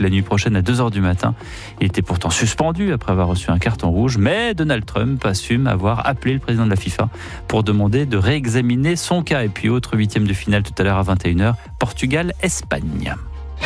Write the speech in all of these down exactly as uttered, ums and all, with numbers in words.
la nuit prochaine à deux heures du matin. Il était pourtant suspendu après avoir reçu un carton rouge, mais Donald Trump assume avoir appelé le président de la FIFA pour demander de réexaminer son cas. Et puis autre huitième de finale tout à l'heure à vingt et une heures, Portugal-Espagne.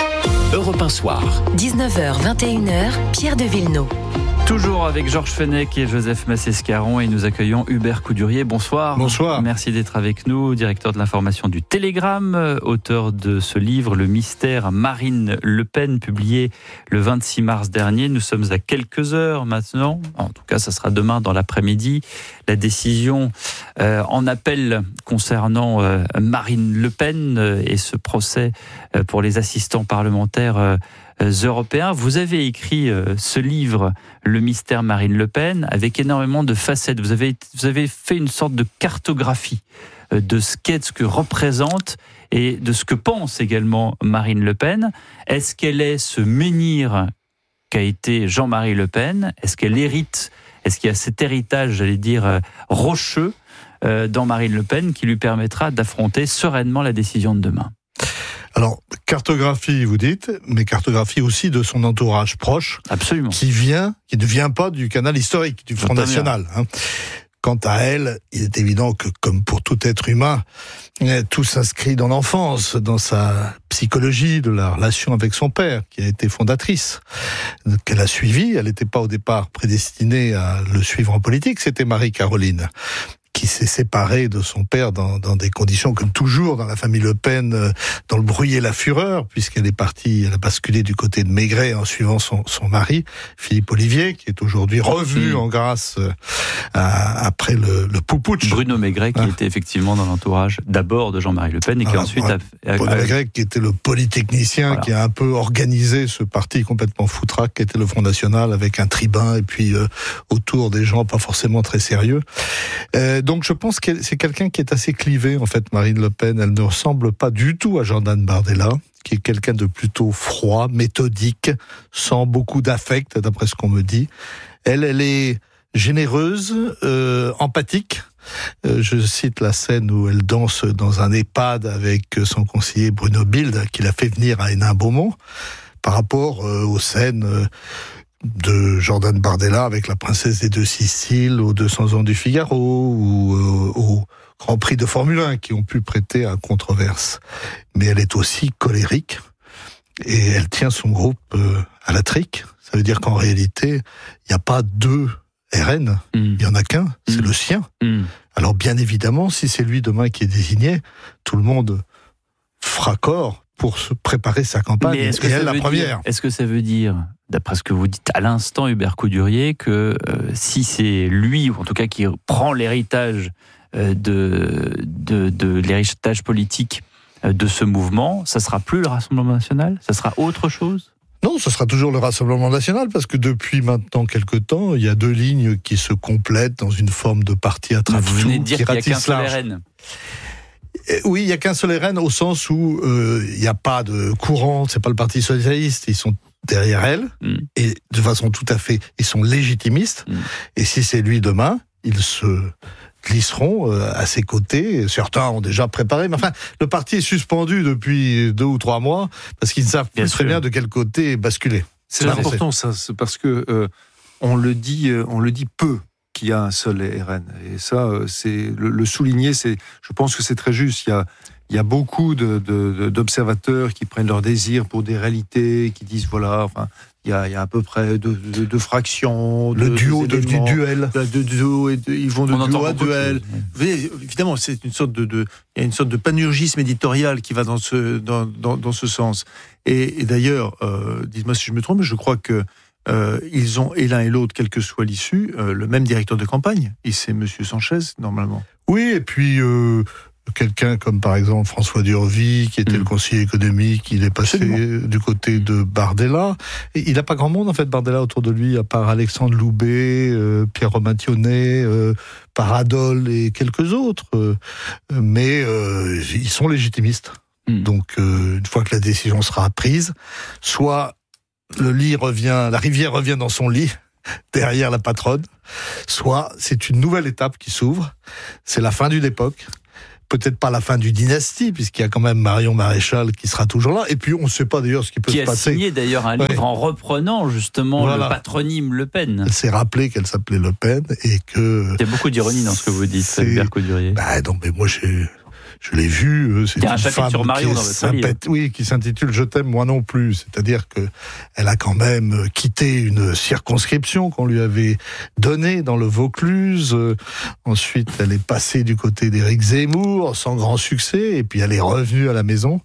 Europe un Soir. dix-neuf heures vingt et une heures, Pierre de Villeneuve. Toujours avec Georges Fenech et Joseph Massescaron, et nous accueillons Hubert Coudurier. Bonsoir. Bonsoir. Merci d'être avec nous, directeur de l'information du Télégramme, auteur de ce livre Le mystère Marine Le Pen, publié le vingt-six mars dernier. Nous sommes à quelques heures maintenant, en tout cas ça sera demain dans l'après-midi. La décision euh, en appel concernant euh, Marine Le Pen euh, et ce procès euh, pour les assistants parlementaires euh, européens. Vous avez écrit euh, ce livre, Le mystère Marine Le Pen, avec énormément de facettes. Vous avez, vous avez fait une sorte de cartographie euh, de ce qu'est, ce que représente et de ce que pense également Marine Le Pen. Est-ce qu'elle est ce menhir qu'a été Jean-Marie Le Pen ? Est-ce qu'elle hérite, est-ce qu'il y a cet héritage, j'allais dire, euh, rocheux euh, dans Marine Le Pen qui lui permettra d'affronter sereinement la décision de demain ? Alors, cartographie, vous dites, mais cartographie aussi de son entourage proche. Absolument. Qui vient, qui ne vient pas du canal historique, du Front National. Hein. Quant à elle, il est évident que, comme pour tout être humain, tout s'inscrit dans l'enfance, dans sa psychologie de la relation avec son père, qui a été fondatrice, qu'elle a suivi. Elle n'était pas au départ prédestinée à le suivre en politique, c'était Marie-Caroline, qui s'est séparée de son père dans, dans des conditions, comme toujours dans la famille Le Pen, euh, dans le bruit et la fureur, puisqu'elle est partie, elle a basculé du côté de Maigret en suivant son, son mari, Philippe Olivier, qui est aujourd'hui revenu mmh. en grâce euh, à, après le, le poupouche. Bruno Maigret, qui ah. était effectivement dans l'entourage d'abord de Jean-Marie Le Pen et qui ah, ensuite a... a... Bruno Maigret, qui était le polytechnicien, voilà. qui a un peu organisé ce parti complètement foutraque, qui était le Front National, avec un tribun, et puis euh, autour des gens pas forcément très sérieux. Euh, Donc je pense que c'est quelqu'un qui est assez clivé, en fait, Marine Le Pen. Elle ne ressemble pas du tout à Jordan Bardella, qui est quelqu'un de plutôt froid, méthodique, sans beaucoup d'affect, d'après ce qu'on me dit. Elle, elle est généreuse, euh, empathique. Euh, je cite la scène où elle danse dans un EHPAD avec son conseiller Bruno Bilde, qui l'a fait venir à Hénin-Beaumont, par rapport euh, aux scènes... Euh, de Jordan Bardella avec la princesse des deux Siciles, aux deux cents ans du Figaro, ou euh, au Grand Prix de Formule un, qui ont pu prêter à controverse. Mais elle est aussi colérique, et elle tient son groupe euh, à la trique. Ça veut dire qu'en réalité, il n'y a pas deux R N, il mmh. n'y en a qu'un, c'est mmh. le sien. Mmh. Alors bien évidemment, si c'est lui demain qui est désigné, tout le monde fera corps pour se préparer sa campagne, mais est-ce que et elle la dire, première. Est-ce que ça veut dire, d'après ce que vous dites à l'instant, Hubert Coudurier, que euh, si c'est lui, ou en tout cas qui prend l'héritage euh, de, de, de l'héritage politique euh, de ce mouvement, ça sera plus le Rassemblement National ? Ça sera autre chose ? Non, ce sera toujours le Rassemblement National, parce que depuis maintenant quelques temps, il y a deux lignes qui se complètent dans une forme de parti à trappe-tout. Vous venez de dire qui qu'il n'y a qu'un seul large. R N. Oui, il n'y a qu'un seul R N, au sens où euh, il n'y a pas de courant, c'est pas le Parti Socialiste, ils sont derrière elle, mm. et de façon tout à fait, ils sont légitimistes, mm. et si c'est lui demain, ils se glisseront euh, à ses côtés. Certains ont déjà préparé, mais enfin, le parti est suspendu depuis deux ou trois mois, parce qu'ils ne savent plus bien très bien de quel côté basculer. C'est, c'est important ça, c'est parce que euh, on le dit, euh, on le dit peu. Qu'il y a un seul R N. Et ça, c'est le, le souligner, c'est, je pense que c'est très juste. Il y a, il y a beaucoup de, de, d'observateurs qui prennent leur désir pour des réalités, qui disent voilà, enfin, il y a, il y a à peu près deux de, de fractions. Le de, duo de, du duel. De, de duo et de, ils vont de On duo à duel. Voyez, évidemment, c'est une sorte de, de, il y a une sorte de panurgisme éditorial qui va dans ce, dans, dans, dans ce sens. Et, et d'ailleurs, euh, dites-moi si je me trompe, mais je crois que Euh, ils ont, et l'un et l'autre, quelle que soit l'issue, euh, le même directeur de campagne. Et c'est Monsieur Sanchez, normalement. Oui, et puis euh, quelqu'un comme par exemple François Durvy, qui était mmh. le conseiller économique, il est passé Absolument. du côté de Bardella. Et il n'a pas grand monde, en fait, Bardella, autour de lui, à part Alexandre Loubet, euh, Pierre Romain Thionnet, euh, Paradol et quelques autres. Euh, mais euh, ils sont légitimistes. Mmh. Donc, euh, une fois que la décision sera prise, soit le lit revient, la rivière revient dans son lit, derrière la patronne, soit c'est une nouvelle étape qui s'ouvre, c'est la fin d'une époque, peut-être pas la fin du dynastie, puisqu'il y a quand même Marion Maréchal qui sera toujours là. Et puis, on ne sait pas d'ailleurs ce qui peut qui se passer. Qui a signé d'ailleurs un livre ouais. en reprenant justement voilà. le patronyme Le Pen. Elle s'est rappelé qu'elle s'appelait Le Pen et que... Il y a beaucoup d'ironie dans ce que vous dites, Hubert Coudurier. Bah non, mais moi, j'ai... Je l'ai vu, c'est il y a une un chapitre femme sur Marion qui, dans votre livre. Oui, qui s'intitule « Je t'aime, moi non plus ». C'est-à-dire que elle a quand même quitté une circonscription qu'on lui avait donnée dans le Vaucluse. Ensuite, elle est passée du côté d'Éric Zemmour, sans grand succès, et puis elle est revenue à la maison.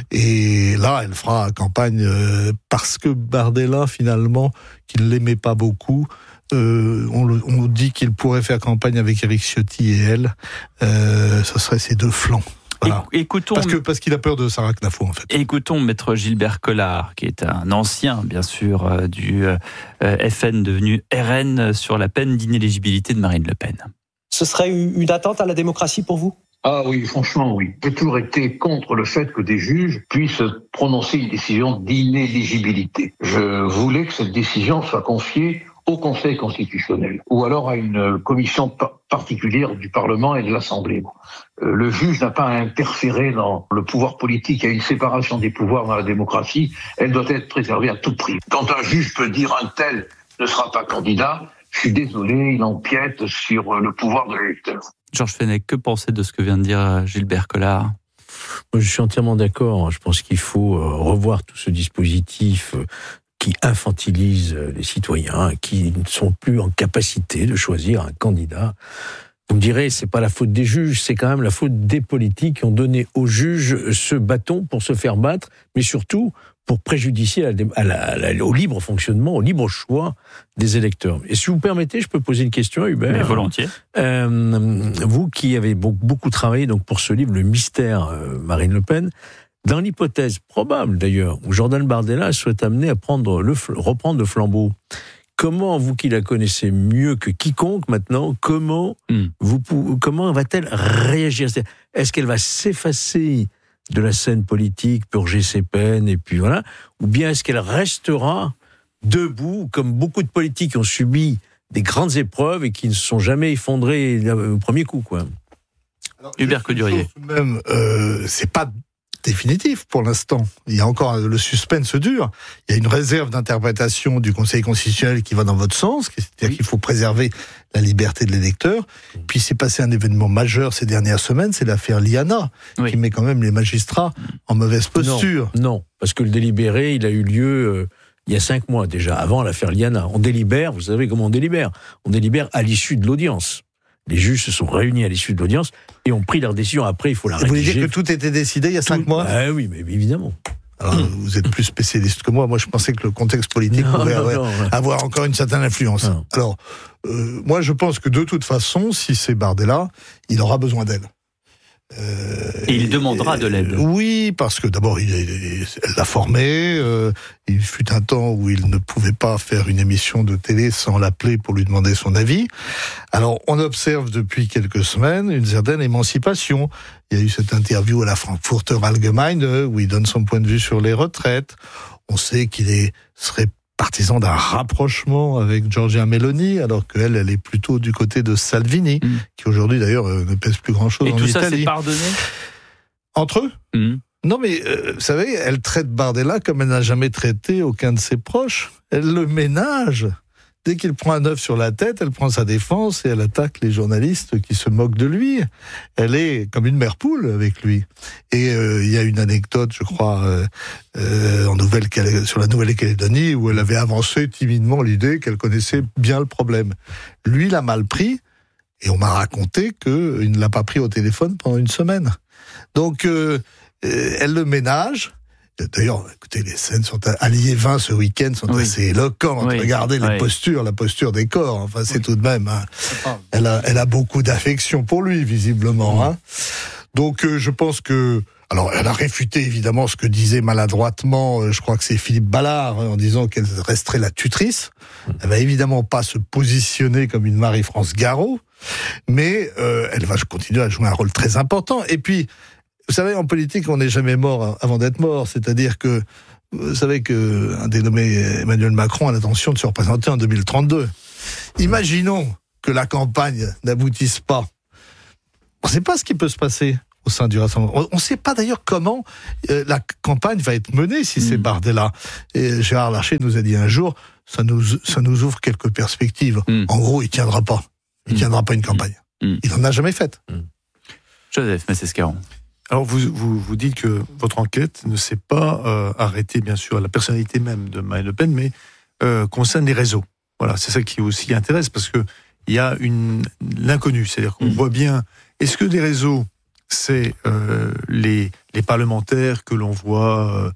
Et là, elle fera campagne parce que Bardella, finalement, qui ne l'aimait pas beaucoup, Euh, on, on dit qu'il pourrait faire campagne avec Éric Ciotti et elle. Euh, ce serait ses deux flancs. Voilà. Écoutons, parce que parce qu'il a peur de Sarah Knafo en fait. Écoutons maître Gilbert Collard, qui est un ancien, bien sûr, euh, du euh, F N devenu R N, sur la peine d'inéligibilité de Marine Le Pen. Ce serait une atteinte à la démocratie pour vous ? Ah oui, franchement, oui. J'ai toujours été contre le fait que des juges puissent prononcer une décision d'inéligibilité. Je voulais que cette décision soit confiée au Conseil constitutionnel, ou alors à une commission particulière du Parlement et de l'Assemblée. Euh, le juge n'a pas à interférer dans le pouvoir politique. Il y a une séparation des pouvoirs dans la démocratie. Elle doit être préservée à tout prix. Quand un juge peut dire un tel ne sera pas candidat, je suis désolé, il empiète sur le pouvoir de l'électeur. Georges Fenech, que pensez de ce que vient de dire Gilbert Collard ? Moi, je suis entièrement d'accord. Je pense qu'il faut revoir tout ce dispositif qui infantilise les citoyens, qui ne sont plus en capacité de choisir un candidat. Vous me direz, c'est pas la faute des juges, c'est quand même la faute des politiques qui ont donné aux juges ce bâton pour se faire battre, mais surtout pour préjudicier à la, à la, à la, au libre fonctionnement, au libre choix des électeurs. Et si vous permettez, je peux poser une question à Hubert. Mais volontiers. Euh, vous qui avez beaucoup travaillé donc pour ce livre, Le mystère euh, Marine Le Pen, dans l'hypothèse probable d'ailleurs où Jordan Bardella soit amené à prendre le, reprendre le flambeau, comment, vous qui la connaissez mieux que quiconque maintenant, comment, mm. vous, comment va-t-elle réagir ? Est-ce qu'elle va s'effacer de la scène politique, purger ses peines, et puis voilà, ou bien est-ce qu'elle restera debout, comme beaucoup de politiques qui ont subi des grandes épreuves et qui ne se sont jamais effondrés au premier coup, quoi. Alors, Hubert Coudurier. Même, euh, c'est pas définitif pour l'instant. Il y a encore le suspense dur. Il y a une réserve d'interprétation du Conseil constitutionnel qui va dans votre sens, c'est-à-dire oui. qu'il faut préserver la liberté de l'électeur. Puis c'est passé un événement majeur ces dernières semaines, c'est l'affaire Liana, oui. qui met quand même les magistrats en mauvaise posture. Non, non, parce que le délibéré, il a eu lieu euh, il y a cinq mois déjà, avant l'affaire Liana. On délibère, vous savez comment on délibère. On délibère à l'issue de l'audience. Les juges se sont réunis à l'issue de l'audience et ont pris leur décision. Après, il faut la rédiger. Vous voulez dire que tout était décidé il y a tout... cinq mois ? Ah oui, mais évidemment. Alors, mmh. vous êtes plus spécialiste que moi. Moi, je pensais que le contexte politique non, pouvait non, avoir, non, ouais. avoir encore une certaine influence. Non. Alors, euh, moi, je pense que de toute façon, si c'est Bardella, il aura besoin d'elle. Euh, et il demandera de l'aide. Oui, parce que d'abord, il, il, elle l'a formé. Euh, il fut un temps où il ne pouvait pas faire une émission de télé sans l'appeler pour lui demander son avis. Alors, on observe depuis quelques semaines une certaine émancipation. Il y a eu cette interview à la Frankfurter Allgemeine où il donne son point de vue sur les retraites. On sait qu'il est, serait partisan d'un rapprochement avec Giorgia Meloni, alors qu'elle, elle est plutôt du côté de Salvini, mmh. qui aujourd'hui d'ailleurs ne pèse plus grand-chose en Italie. Et tout ça, c'est pardonné ? Entre eux ? mmh. Non mais, euh, vous savez, elle traite Bardella comme elle n'a jamais traité aucun de ses proches. Elle le ménage. Dès qu'il prend un œuf sur la tête, elle prend sa défense et elle attaque les journalistes qui se moquent de lui. Elle est comme une mère poule avec lui. Et euh, il y a une anecdote, je crois, euh, euh, en Nouvelle sur la Nouvelle-Calédonie, où elle avait avancé timidement l'idée qu'elle connaissait bien le problème. Lui l'a mal pris, et on m'a raconté qu'il ne l'a pas pris au téléphone pendant une semaine. Donc, euh, elle le ménage. D'ailleurs, écoutez, les scènes sont à Liévin ce week-end sont oui. assez éloquentes. Oui. Regardez les oui. postures, la posture des corps. Enfin, c'est oui. tout de même. Hein. Elle a, elle a beaucoup d'affection pour lui, visiblement. Oui. Hein. Donc, euh, je pense que. Alors, elle a réfuté évidemment ce que disait maladroitement, euh, je crois que c'est Philippe Ballard, hein, en disant qu'elle resterait la tutrice. Elle va évidemment pas se positionner comme une Marie-France Garot, mais euh, elle va continuer à jouer un rôle très important. Et puis. Vous savez, en politique, on n'est jamais mort avant d'être mort. C'est-à-dire que, vous savez qu'un dénommé Emmanuel Macron a l'intention de se représenter en deux mille trente-deux. Imaginons que la campagne n'aboutisse pas. On ne sait pas ce qui peut se passer. au sein du Rassemblement. On ne sait pas d'ailleurs comment euh, la campagne va être menée si mmh. c'est Bardella. Et Gérard Larcher nous a dit un jour, ça nous, ça nous ouvre quelques perspectives. Mmh. En gros, il ne tiendra pas. Il ne mmh. tiendra pas une campagne. Mmh. Il n'en a jamais faite. Mmh. Joseph Massescaron. Alors, vous, vous, vous dites que votre enquête ne s'est pas euh, arrêtée, bien sûr, à la personnalité même de Marine Le Pen, mais euh, concerne les réseaux. Voilà, c'est ça qui aussi intéresse, parce que il y a une, l'inconnu. C'est-à-dire qu'on mmh. voit bien, est-ce que des réseaux, c'est euh, les, les parlementaires que l'on voit euh,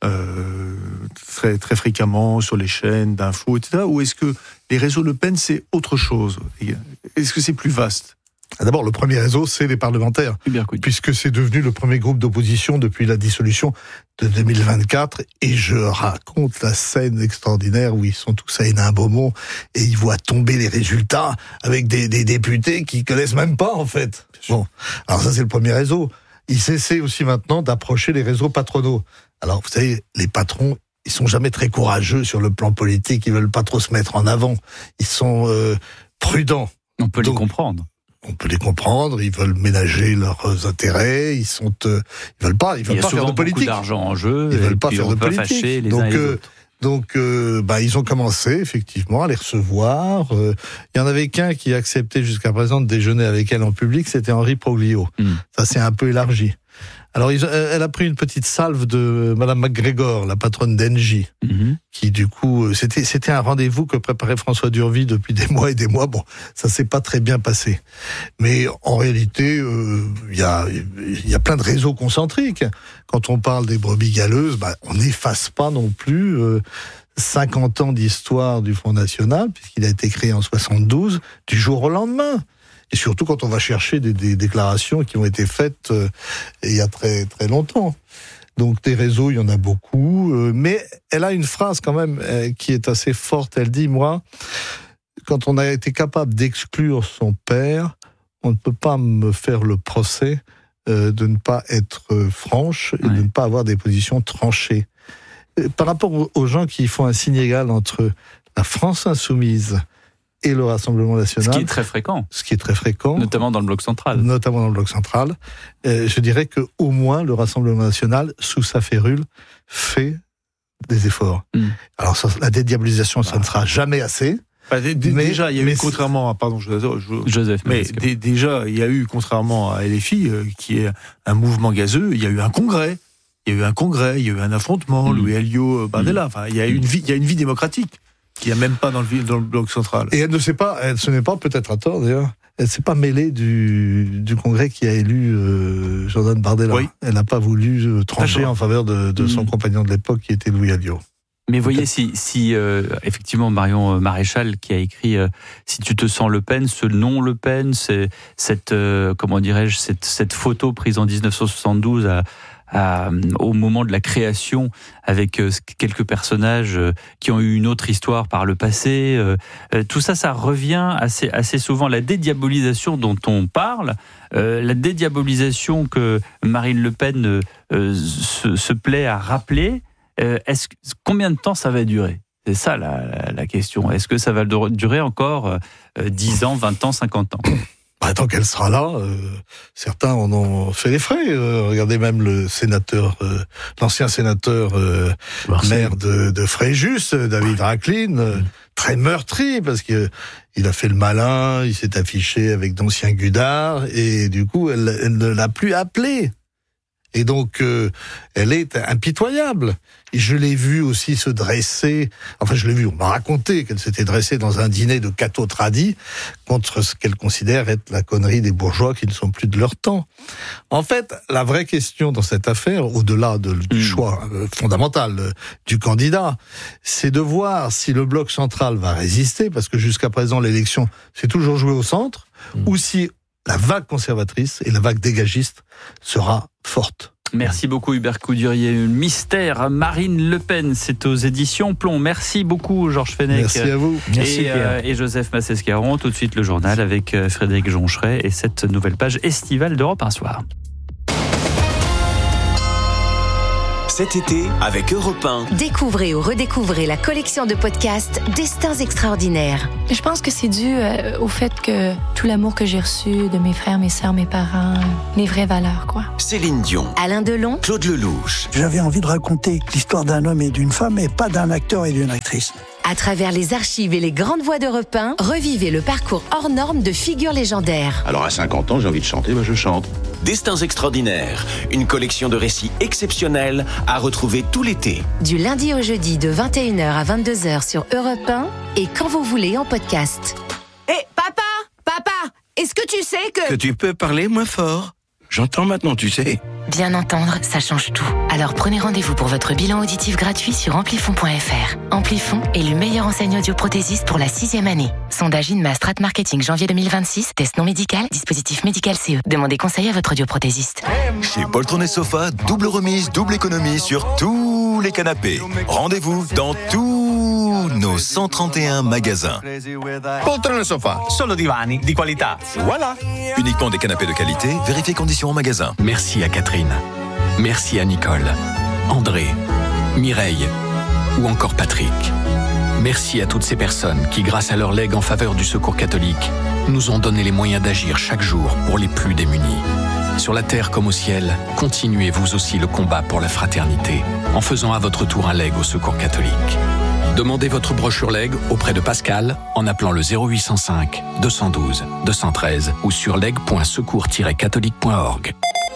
euh, très, très fréquemment sur les chaînes d'infos, et cetera, ou est-ce que les réseaux Le Pen, c'est autre chose? Est-ce que c'est plus vaste? D'abord, le premier réseau, c'est les parlementaires, puisque c'est devenu le premier groupe d'opposition depuis la dissolution de deux mille vingt-quatre, et je raconte la scène extraordinaire où ils sont tous à Hénin-Beaumont, et ils voient tomber les résultats avec des, des députés qui connaissent même pas, en fait. Bon, alors ça, c'est le premier réseau. Ils essaient aussi maintenant d'approcher les réseaux patronaux. Alors, vous savez, les patrons, ils sont jamais très courageux sur le plan politique, ils veulent pas trop se mettre en avant. Ils sont euh, prudents. On peut Donc, les comprendre. On peut les comprendre, ils veulent ménager leurs intérêts, ils sont, euh, ils veulent pas, ils veulent pas faire de politique. Il y a souvent beaucoup d'argent en jeu, ils veulent pas faire de politique. Fâcher les donc, uns et les euh, autres. donc, euh, bah, ils ont commencé effectivement à les recevoir. Euh, il y en avait qu'un qui acceptait jusqu'à présent de déjeuner avec elle en public, c'était Henri Proglio. Mm. Ça s'est un peu élargi. Alors, ils, elle a pris une petite salve de Madame MacGregor, la patronne d'Engie, mm-hmm. qui du coup, c'était c'était un rendez-vous que préparait François Durvy depuis des mois et des mois. Bon, ça s'est pas très bien passé, mais en réalité, il euh, y a il y a plein de réseaux concentriques. Quand on parle des brebis galeuses, bah, on n'efface pas non plus euh, cinquante ans d'histoire du Front National, puisqu'il a été créé en soixante-douze, du jour au lendemain. Et surtout quand on va chercher des, des déclarations qui ont été faites euh, il y a très très longtemps. Donc des réseaux, il y en a beaucoup. Euh, mais elle a une phrase quand même euh, qui est assez forte. Elle dit, moi, quand on a été capable d'exclure son père, on ne peut pas me faire le procès euh, de ne pas être euh, franche et ouais. de ne pas avoir des positions tranchées. Euh, par rapport aux, aux gens qui font un signe égal entre la France insoumise et le Rassemblement national. Ce qui est très fréquent. Ce qui est très fréquent. Notamment dans le bloc central. Notamment dans le bloc central. Euh, je dirais qu'au moins, le Rassemblement national, sous sa férule, fait des efforts. Mm. Alors, ça, la dédiabolisation, ça ah. ne sera jamais assez. Bah, d- d- mais, déjà, il y a eu, contrairement à, pardon, je, je, Joseph, mais d- déjà, il y a eu, contrairement à L F I, euh, qui est un mouvement gazeux, il y a eu un congrès. Il y a eu un congrès, il y a eu un affrontement, mm. Louis Alliot, Bardella. Mm. Enfin, il y a eu une vie, il y a une vie démocratique. Qu'il n'y a même pas dans le, dans le bloc central. Et elle ne sait pas, elle, ce n'est pas, peut-être à tort d'ailleurs, elle ne s'est pas mêlée du, du congrès qui a élu euh, Jordan Bardella. Oui. Elle n'a pas voulu euh, trancher D'accord. en faveur de, de son mmh. compagnon de l'époque qui était Louis Alliot. Mais voyez, si, si euh, effectivement Marion Maréchal qui a écrit euh, « Si tu te sens Le Pen », ce nom Le Pen, c'est cette, euh, comment dirais-je, cette, cette photo prise en dix-neuf cent soixante-douze à, à, au moment de la création avec euh, quelques personnages euh, qui ont eu une autre histoire par le passé. Euh, euh, tout ça, ça revient assez, assez souvent. La dédiabolisation dont on parle, euh, la dédiabolisation que Marine Le Pen euh, se, se plaît à rappeler, Euh, est-ce, combien de temps ça va durer ? C'est ça la, la, la question. Est-ce que ça va durer encore euh, dix ans, vingt ans, cinquante ans ? Bah, tant qu'elle sera là, euh, certains en ont fait les frais. Euh, regardez même le sénateur, euh, l'ancien sénateur euh, maire de, de Fréjus, David Rachlin, euh, très meurtri parce que il a fait le malin, il s'est affiché avec d'anciens gudards et du coup elle, elle ne l'a plus appelé. Et donc, euh, elle est impitoyable. Et je l'ai vue aussi se dresser, enfin je l'ai vue, on m'a raconté qu'elle s'était dressée dans un dîner de cateau tradis contre ce qu'elle considère être la connerie des bourgeois qui ne sont plus de leur temps. En fait, la vraie question dans cette affaire, au-delà de, du mmh. choix euh, fondamental euh, du candidat, c'est de voir si le bloc central va résister, parce que jusqu'à présent l'élection s'est toujours jouée au centre, mmh. ou si la vague conservatrice et la vague dégagiste sera forte. Merci beaucoup Hubert Coudurier. Mystère, Marine Le Pen, c'est aux éditions Plomb. Merci beaucoup Georges Fenech. Merci à vous. Merci et, euh, et Joseph Massescaron. Tout de suite le journal avec Frédéric Joncheret et cette nouvelle page estivale d'Europe un soir. cet été avec Europe un. Découvrez ou redécouvrez la collection de podcasts Destins extraordinaires. Je pense que c'est dû euh, au fait que tout l'amour que j'ai reçu de mes frères, mes sœurs, mes parents, les vraies valeurs, quoi. Céline Dion, Alain Delon, Claude Lelouch. J'avais envie de raconter l'histoire d'un homme et d'une femme, et pas d'un acteur et d'une actrice. à travers les archives et les grandes voix d'Europe un, revivez le parcours hors norme de figures légendaires. Alors à cinquante ans, j'ai envie de chanter, ben je chante. Destins extraordinaires, une collection de récits exceptionnels à retrouver tout l'été. Du lundi au jeudi de vingt et une heures à vingt-deux heures sur Europe un et quand vous voulez en podcast. Hé, hey, papa, papa, est-ce que tu sais que... Que tu peux parler moins fort. J'entends maintenant, tu sais. Bien entendre, ça change tout. Alors prenez rendez-vous pour votre bilan auditif gratuit sur amplifon point f r. Amplifon est le meilleur enseigne audioprothésiste pour la sixième année. Sondage Inma Strat Marketing janvier deux mille vingt-six. Test non médical, dispositif médical C E. Demandez conseil à votre audioprothésiste. Chez Poltron et Sofa, double remise, double économie sur tous les canapés. Rendez-vous dans tous nos cent trente et un magasins. Poltron et Sofa, solo divani di qualità. Voilà. Uniquement des canapés de qualité, vérifiez conditions en magasin. Merci à Catherine. Merci à Nicole, André, Mireille ou encore Patrick. Merci à toutes ces personnes qui, grâce à leur legs en faveur du Secours catholique, nous ont donné les moyens d'agir chaque jour pour les plus démunis. Sur la terre comme au ciel, continuez vous aussi le combat pour la fraternité en faisant à votre tour un leg au Secours catholique. Demandez votre brochure leg auprès de Pascal en appelant le zéro huit cent cinq, deux cent douze, deux cent treize ou sur leg point secours tiret catholique point org.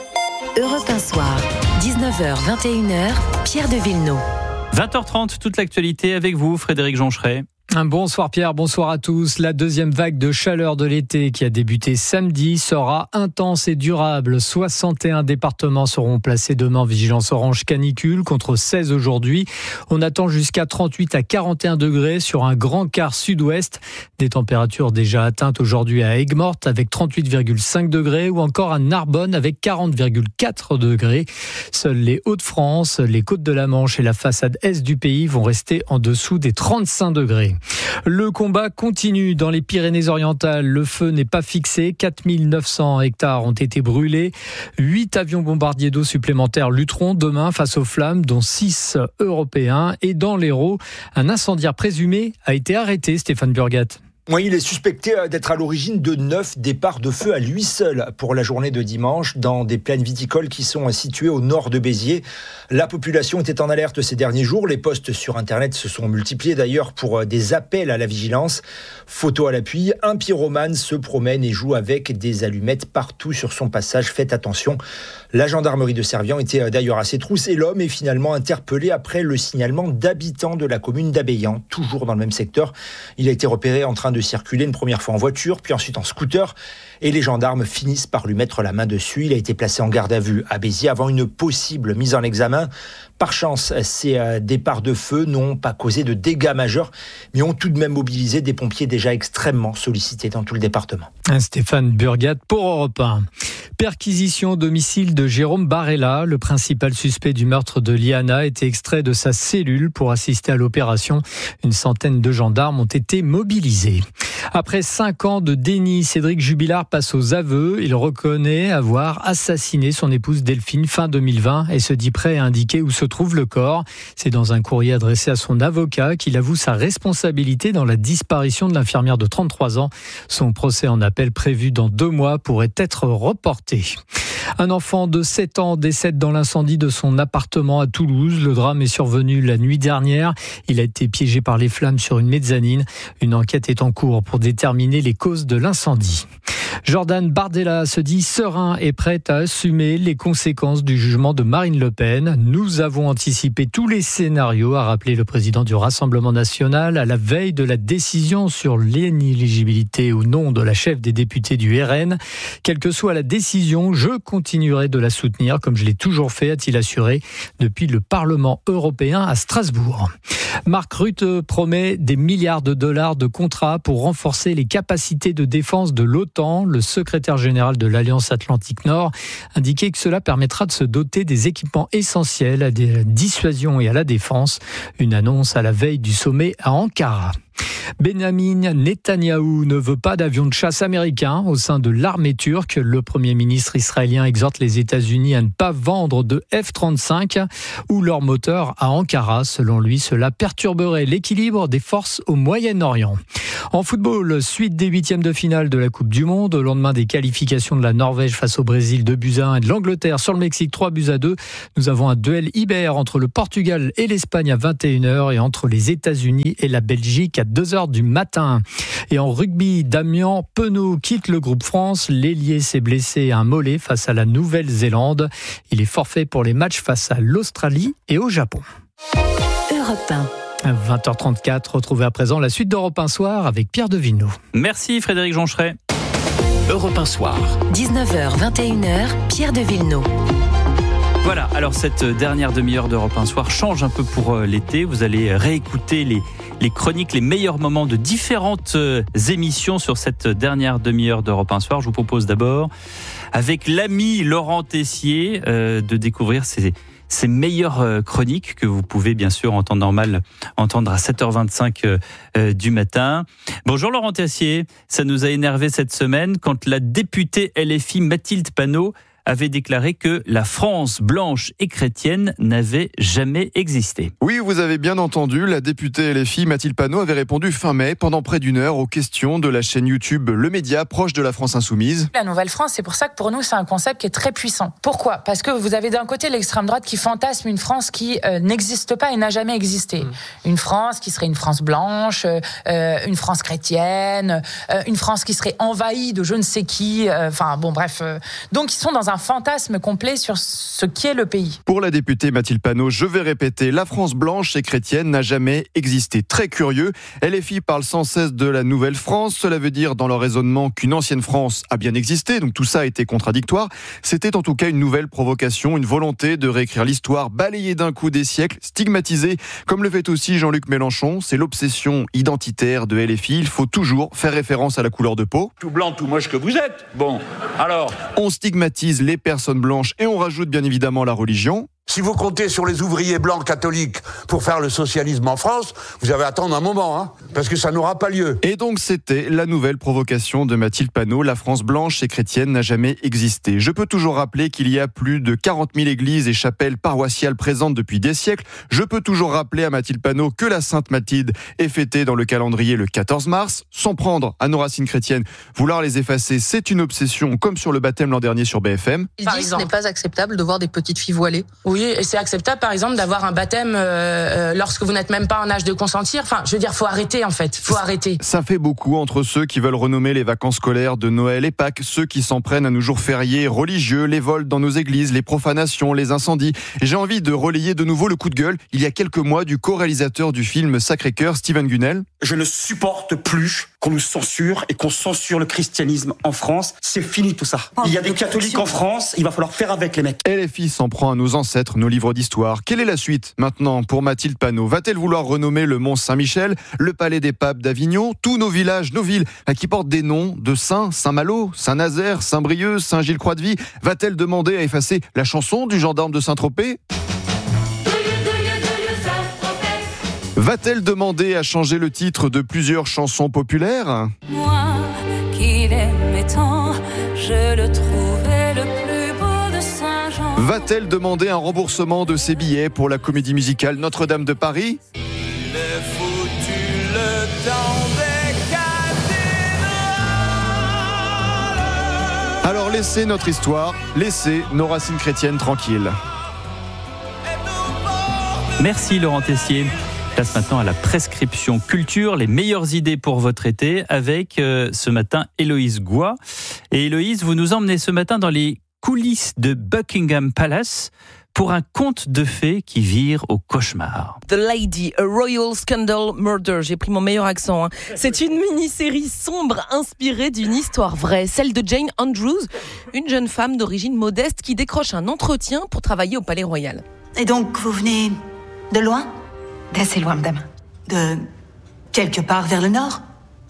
Europe un soir, dix-neuf heures vingt et une heures, Pierre de Villeneuve. vingt heures trente, toute l'actualité avec vous, Frédéric Joncheret. Bonsoir Pierre, bonsoir à tous. La deuxième vague de chaleur de l'été qui a débuté samedi sera intense et durable. soixante et un départements seront placés demain en vigilance orange canicule contre seize aujourd'hui. On attend jusqu'à trente-huit à quarante et un degrés sur un grand quart sud-ouest. Des températures déjà atteintes aujourd'hui à Aigues-Mortes avec trente-huit virgule cinq degrés ou encore à Narbonne avec quarante virgule quatre degrés. Seuls les Hauts-de-France, les côtes de la Manche et la façade est du pays vont rester en dessous des trente-cinq degrés. Le combat continue dans les Pyrénées-Orientales. Le feu n'est pas fixé. quatre mille neuf cents hectares ont été brûlés. Huit avions bombardiers d'eau supplémentaires lutteront demain face aux flammes, dont six européens. Et dans l'Hérault, un incendiaire présumé a été arrêté, Stéphane Burgat. Oui, il est suspecté d'être à l'origine de neuf départs de feu à lui seul pour la journée de dimanche dans des plaines viticoles qui sont situées au nord de Béziers. La population était en alerte ces derniers jours. Les posts sur Internet se sont multipliés d'ailleurs pour des appels à la vigilance. Photo à l'appui, un pyromane se promène et joue avec des allumettes partout sur son passage. Faites attention. La gendarmerie de Servian était d'ailleurs à ses trousses et l'homme est finalement interpellé après le signalement d'habitants de la commune d'Abéyan, toujours dans le même secteur. Il a été repéré en train de circuler une première fois en voiture, puis ensuite en scooter, et les gendarmes finissent par lui mettre la main dessus. Il a été placé en garde à vue à Béziers avant une possible mise en examen. Par chance, ces départs de feu n'ont pas causé de dégâts majeurs, mais ont tout de même mobilisé des pompiers déjà extrêmement sollicités dans tout le département. Stéphane Burgat pour Europe un. Perquisition au domicile de Jérôme Barella. Le principal suspect du meurtre de Liana a été extrait de sa cellule pour assister à l'opération. Une centaine de gendarmes ont été mobilisés. Après cinq ans de déni, Cédric Jubilard passe aux aveux. Il reconnaît avoir assassiné son épouse Delphine fin deux mille vingt et se dit prêt à indiquer où se trouve le corps. C'est dans un courrier adressé à son avocat qu'il avoue sa responsabilité dans la disparition de l'infirmière de trente-trois ans. Son procès en appel prévu dans deux mois pourrait être reporté. Un enfant de sept ans décède dans l'incendie de son appartement à Toulouse. Le drame est survenu la nuit dernière. Il a été piégé par les flammes sur une mezzanine. Une enquête est en cours pour déterminer les causes de l'incendie. Jordan Bardella se dit serein et prêt à assumer les conséquences du jugement de Marine Le Pen. Nous avons anticipé tous les scénarios, a rappelé le président du Rassemblement national à la veille de la décision sur l'inéligibilité ou non de la chef des députés du R N. Quelle que soit la décision, je continuerai de la soutenir comme je l'ai toujours fait, a-t-il assuré depuis le Parlement européen à Strasbourg. Mark Rutte promet des milliards de dollars de contrats pour renforcer les capacités de défense de l'OTAN. Le secrétaire général de l'Alliance Atlantique Nord indiquait que cela permettra de se doter des équipements essentiels à la dissuasion et à la défense. Une annonce à la veille du sommet à Ankara. Benjamin Netanyahou ne veut pas d'avion de chasse américain au sein de l'armée turque. Le Premier ministre israélien exhorte les États-Unis à ne pas vendre de F trente-cinq ou leur moteur à Ankara. Selon lui, cela perturberait l'équilibre des forces au Moyen-Orient. En football, suite des huitièmes de finale de la Coupe du Monde, au lendemain des qualifications de la Norvège face au Brésil deux buts à un et de l'Angleterre sur le Mexique trois buts à deux, nous avons un duel Iber entre le Portugal et l'Espagne à vingt et une heures et entre les États-Unis et la Belgique à deux heures du matin. Et en rugby, Damien Penaud quitte le groupe France. L'ailier s'est blessé à un mollet face à la Nouvelle-Zélande. Il est forfait pour les matchs face à l'Australie et au Japon. Europe un. vingt heures trente-quatre, retrouvez à présent la suite d'Europe un Soir avec Pierre de Villeneuve. Merci Frédéric Joncheret. Europe un Soir. dix-neuf heures, vingt et une heures, Pierre de Villeneuve. Voilà, alors cette dernière demi-heure d'Europe un Soir change un peu pour l'été. Vous allez réécouter les, les chroniques, les meilleurs moments de différentes émissions sur cette dernière demi-heure d'Europe un Soir. Je vous propose d'abord, avec l'ami Laurent Tessier, euh, de découvrir ces... ces meilleures chroniques que vous pouvez bien sûr en temps normal entendre à sept heures vingt-cinq du matin. Bonjour Laurent Tessier, ça nous a énervé cette semaine quand la députée L F I Mathilde Panot avait déclaré que la France blanche et chrétienne n'avait jamais existé. Oui, vous avez bien entendu, la députée L F I Mathilde Panot avait répondu fin mai pendant près d'une heure aux questions de la chaîne YouTube Le Média, proche de la France Insoumise. La Nouvelle-France, c'est pour ça que pour nous, c'est un concept qui est très puissant. Pourquoi ? Parce que vous avez d'un côté l'extrême droite qui fantasme une France qui euh, n'existe pas et n'a jamais existé. Mmh. Une France qui serait une France blanche, euh, une France chrétienne, euh, une France qui serait envahie de je ne sais qui, enfin euh, bon bref. Euh, donc ils sont dans un un fantasme complet sur ce qu'est le pays. Pour la députée Mathilde Panot, je vais répéter, la France blanche et chrétienne n'a jamais existé. Très curieux, L F I parle sans cesse de la nouvelle France. Cela veut dire dans leur raisonnement qu'une ancienne France a bien existé, donc tout ça a été contradictoire. C'était en tout cas une nouvelle provocation, une volonté de réécrire l'histoire, balayer d'un coup des siècles, stigmatiser, comme le fait aussi Jean-Luc Mélenchon. C'est l'obsession identitaire de L F I. Il faut toujours faire référence à la couleur de peau. Tout blanc, tout moche que vous êtes. Bon, alors... On stigmatise les personnes blanches et on rajoute bien évidemment la religion. Si vous comptez sur les ouvriers blancs catholiques pour faire le socialisme en France, vous allez attendre un moment, hein, parce que ça n'aura pas lieu. Et donc c'était la nouvelle provocation de Mathilde Panot. La France blanche et chrétienne n'a jamais existé. Je peux toujours rappeler qu'il y a plus de quarante mille églises et chapelles paroissiales présentes depuis des siècles. Je peux toujours rappeler à Mathilde Panot que la Sainte Mathilde est fêtée dans le calendrier le quatorze mars. Sans prendre à nos racines chrétiennes, vouloir les effacer, c'est une obsession, comme sur le baptême l'an dernier sur B F M. Il dit ce n'est pas acceptable de voir des petites filles voilées. Oui, et c'est acceptable, par exemple, d'avoir un baptême euh, euh, lorsque vous n'êtes même pas en âge de consentir. Enfin, je veux dire, faut arrêter, en fait. Faut arrêter. Ça fait beaucoup entre ceux qui veulent renommer les vacances scolaires de Noël et Pâques, ceux qui s'en prennent à nos jours fériés religieux, les vols dans nos églises, les profanations, les incendies. Et j'ai envie de relayer de nouveau le coup de gueule, il y a quelques mois, du co-réalisateur du film Sacré-Cœur, Steven Gunnell. Je ne supporte plus qu'on nous censure et qu'on censure le christianisme en France. C'est fini tout ça. Il y a des catholiques en France, il va falloir faire avec les mecs. L F I s'en prend à nos ancêtres, nos livres d'histoire. Quelle est la suite maintenant pour Mathilde Panot ? Va-t-elle vouloir renommer le Mont Saint-Michel, le Palais des Papes d'Avignon, tous nos villages, nos villes, qui portent des noms de saints, Saint-Malo, Saint-Nazaire, Saint-Brieuc, Saint-Gilles-Croix-de-Vie ? Va-t-elle demander à effacer la chanson du gendarme de Saint-Tropez ? Va-t-elle demander à changer le titre de plusieurs chansons populaires ? Moi, qui l'aimais tant, je le trouvais le plus beau de Saint-Jean. Va-t-elle demander un remboursement de ses billets pour la comédie musicale Notre-Dame de Paris ? Il est foutu le temps des cathédrales. Alors laissez notre histoire, laissez nos racines chrétiennes tranquilles. Merci Laurent Tessier. Place maintenant à la prescription culture, les meilleures idées pour votre été avec euh, ce matin Héloïse Goua. Et Héloïse, vous nous emmenez ce matin dans les coulisses de Buckingham Palace pour un conte de fées qui vire au cauchemar. The Lady, a Royal Scandal Murder. J'ai pris mon meilleur accent. Hein. C'est une mini-série sombre inspirée d'une histoire vraie, celle de Jane Andrews, une jeune femme d'origine modeste qui décroche un entretien pour travailler au Palais Royal. Et donc, vous venez de loin ? D'assez loin, madame. De quelque part vers le nord, j'imagine ?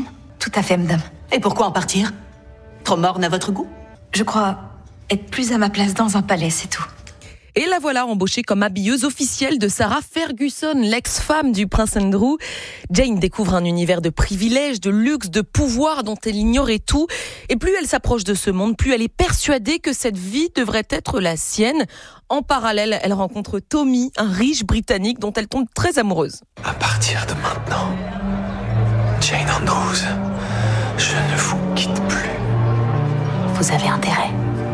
Tout à fait, madame. Et pourquoi en partir ? Trop morne à votre goût ? Je crois être plus à ma place dans un palais, c'est tout. Et la voilà embauchée comme habilleuse officielle de Sarah Ferguson, l'ex-femme du prince Andrew. Jane découvre un univers de privilèges, de luxe, de pouvoir dont elle ignorait tout. Et plus elle s'approche de ce monde, plus elle est persuadée que cette vie devrait être la sienne. En parallèle, elle rencontre Tommy, un riche Britannique dont elle tombe très amoureuse. À partir de maintenant, Jane Andrews, je ne vous quitte plus. Vous avez intérêt.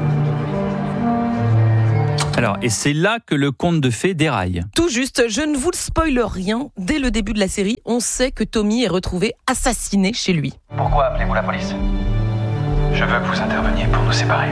Alors, et c'est là que le conte de fées déraille. Tout juste, je ne vous le spoile rien. Dès le début de la série, on sait que Tommy est retrouvé assassiné chez lui. Pourquoi appelez-vous la police ? Je veux que vous interveniez pour nous séparer.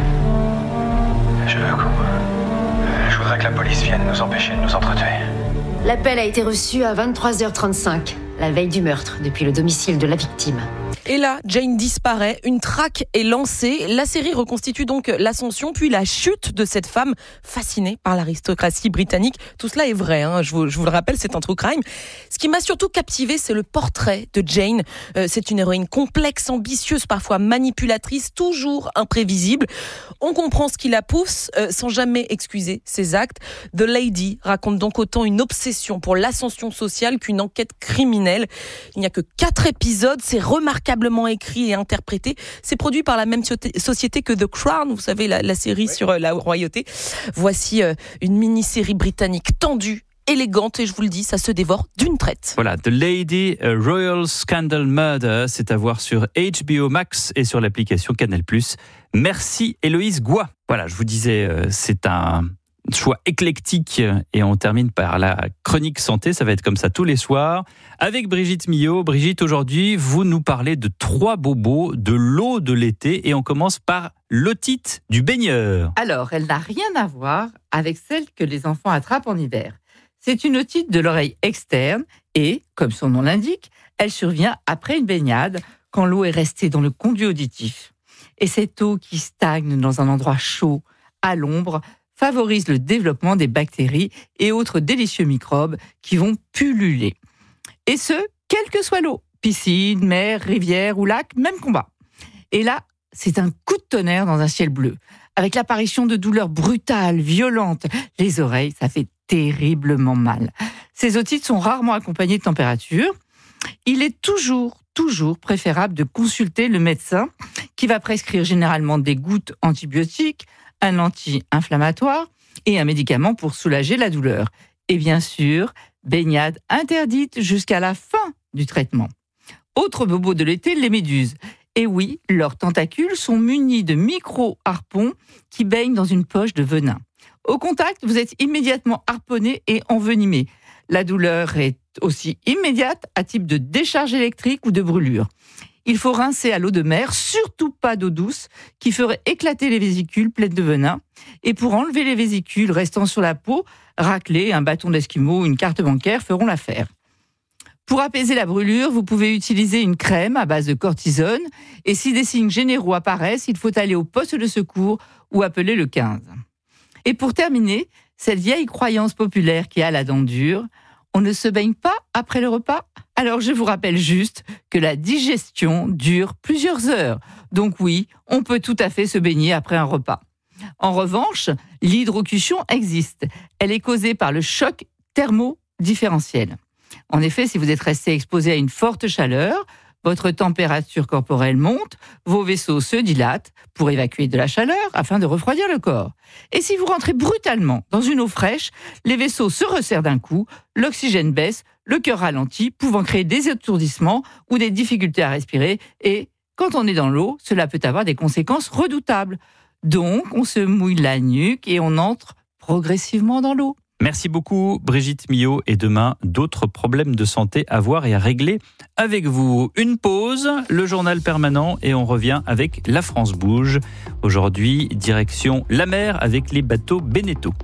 Je veux que vous... Je voudrais que la police vienne nous empêcher de nous entretuer. L'appel a été reçu à vingt-trois heures trente-cinq, la veille du meurtre, depuis le domicile de la victime. Et là, Jane disparaît, une traque est lancée. La série reconstitue donc l'ascension puis la chute de cette femme fascinée par l'aristocratie britannique. Tout cela est vrai, hein, je, vous, je vous le rappelle, c'est un true crime. Ce qui m'a surtout captivé, c'est le portrait de Jane. Euh, c'est une héroïne complexe, ambitieuse, parfois manipulatrice, toujours imprévisible. On comprend ce qui la pousse euh, sans jamais excuser ses actes. The Lady raconte donc autant une obsession pour l'ascension sociale qu'une enquête criminelle. Il n'y a que quatre épisodes, c'est remarquable écrit et interprété. C'est produit par la même société que The Crown, vous savez, la, la série ouais. sur euh, la royauté. Voici euh, une mini-série britannique tendue, élégante, et je vous le dis, ça se dévore d'une traite. Voilà, The Lady, a Royal Scandal Murder, c'est à voir sur H B O Max et sur l'application Canal plus. Merci Héloïse Goua. Voilà, je vous disais, euh, c'est un choix éclectique et on termine par la chronique santé. Ça va être comme ça tous les soirs avec Brigitte Millot. Brigitte, aujourd'hui, vous nous parlez de trois bobos, de l'eau de l'été et on commence par l'otite du baigneur. Alors, elle n'a rien à voir avec celle que les enfants attrapent en hiver. C'est une otite de l'oreille externe et, comme son nom l'indique, elle survient après une baignade quand l'eau est restée dans le conduit auditif. Et cette eau qui stagne dans un endroit chaud, à l'ombre, favorise le développement des bactéries et autres délicieux microbes qui vont pulluler. Et ce, quelle que soit l'eau, piscine, mer, rivière ou lac, même combat. Et là, c'est un coup de tonnerre dans un ciel bleu, avec l'apparition de douleurs brutales, violentes. Les oreilles, ça fait terriblement mal. Ces otites sont rarement accompagnées de température. Il est toujours, toujours préférable de consulter le médecin qui va prescrire généralement des gouttes antibiotiques, un anti-inflammatoire et un médicament pour soulager la douleur. Et bien sûr, baignade interdite jusqu'à la fin du traitement. Autre bobo de l'été, les méduses. Et oui, leurs tentacules sont munis de micro-harpons qui baignent dans une poche de venin. Au contact, vous êtes immédiatement harponné et envenimé. La douleur est aussi immédiate à type de décharge électrique ou de brûlure. Il faut rincer à l'eau de mer, surtout pas d'eau douce, qui ferait éclater les vésicules pleines de venin. Et pour enlever les vésicules restant sur la peau, racler, un bâton d'esquimau ou une carte bancaire feront l'affaire. Pour apaiser la brûlure, vous pouvez utiliser une crème à base de cortisone. Et si des signes généraux apparaissent, il faut aller au poste de secours ou appeler le quinze. Et pour terminer, cette vieille croyance populaire qui a la dent dure, on ne se baigne pas après le repas. Alors je vous rappelle juste que la digestion dure plusieurs heures. Donc oui, on peut tout à fait se baigner après un repas. En revanche, l'hydrocution existe. Elle est causée par le choc thermodifférentiel. En effet, si vous êtes resté exposé à une forte chaleur, votre température corporelle monte, vos vaisseaux se dilatent pour évacuer de la chaleur afin de refroidir le corps. Et si vous rentrez brutalement dans une eau fraîche, les vaisseaux se resserrent d'un coup, l'oxygène baisse, le cœur ralentit, pouvant créer des étourdissements ou des difficultés à respirer. Et quand on est dans l'eau, cela peut avoir des conséquences redoutables. Donc, on se mouille la nuque et on entre progressivement dans l'eau. Merci beaucoup Brigitte Millot et demain, d'autres problèmes de santé à voir et à régler avec vous. Une pause, le journal permanent et on revient avec La France bouge. Aujourd'hui, direction la mer avec les bateaux Beneteau.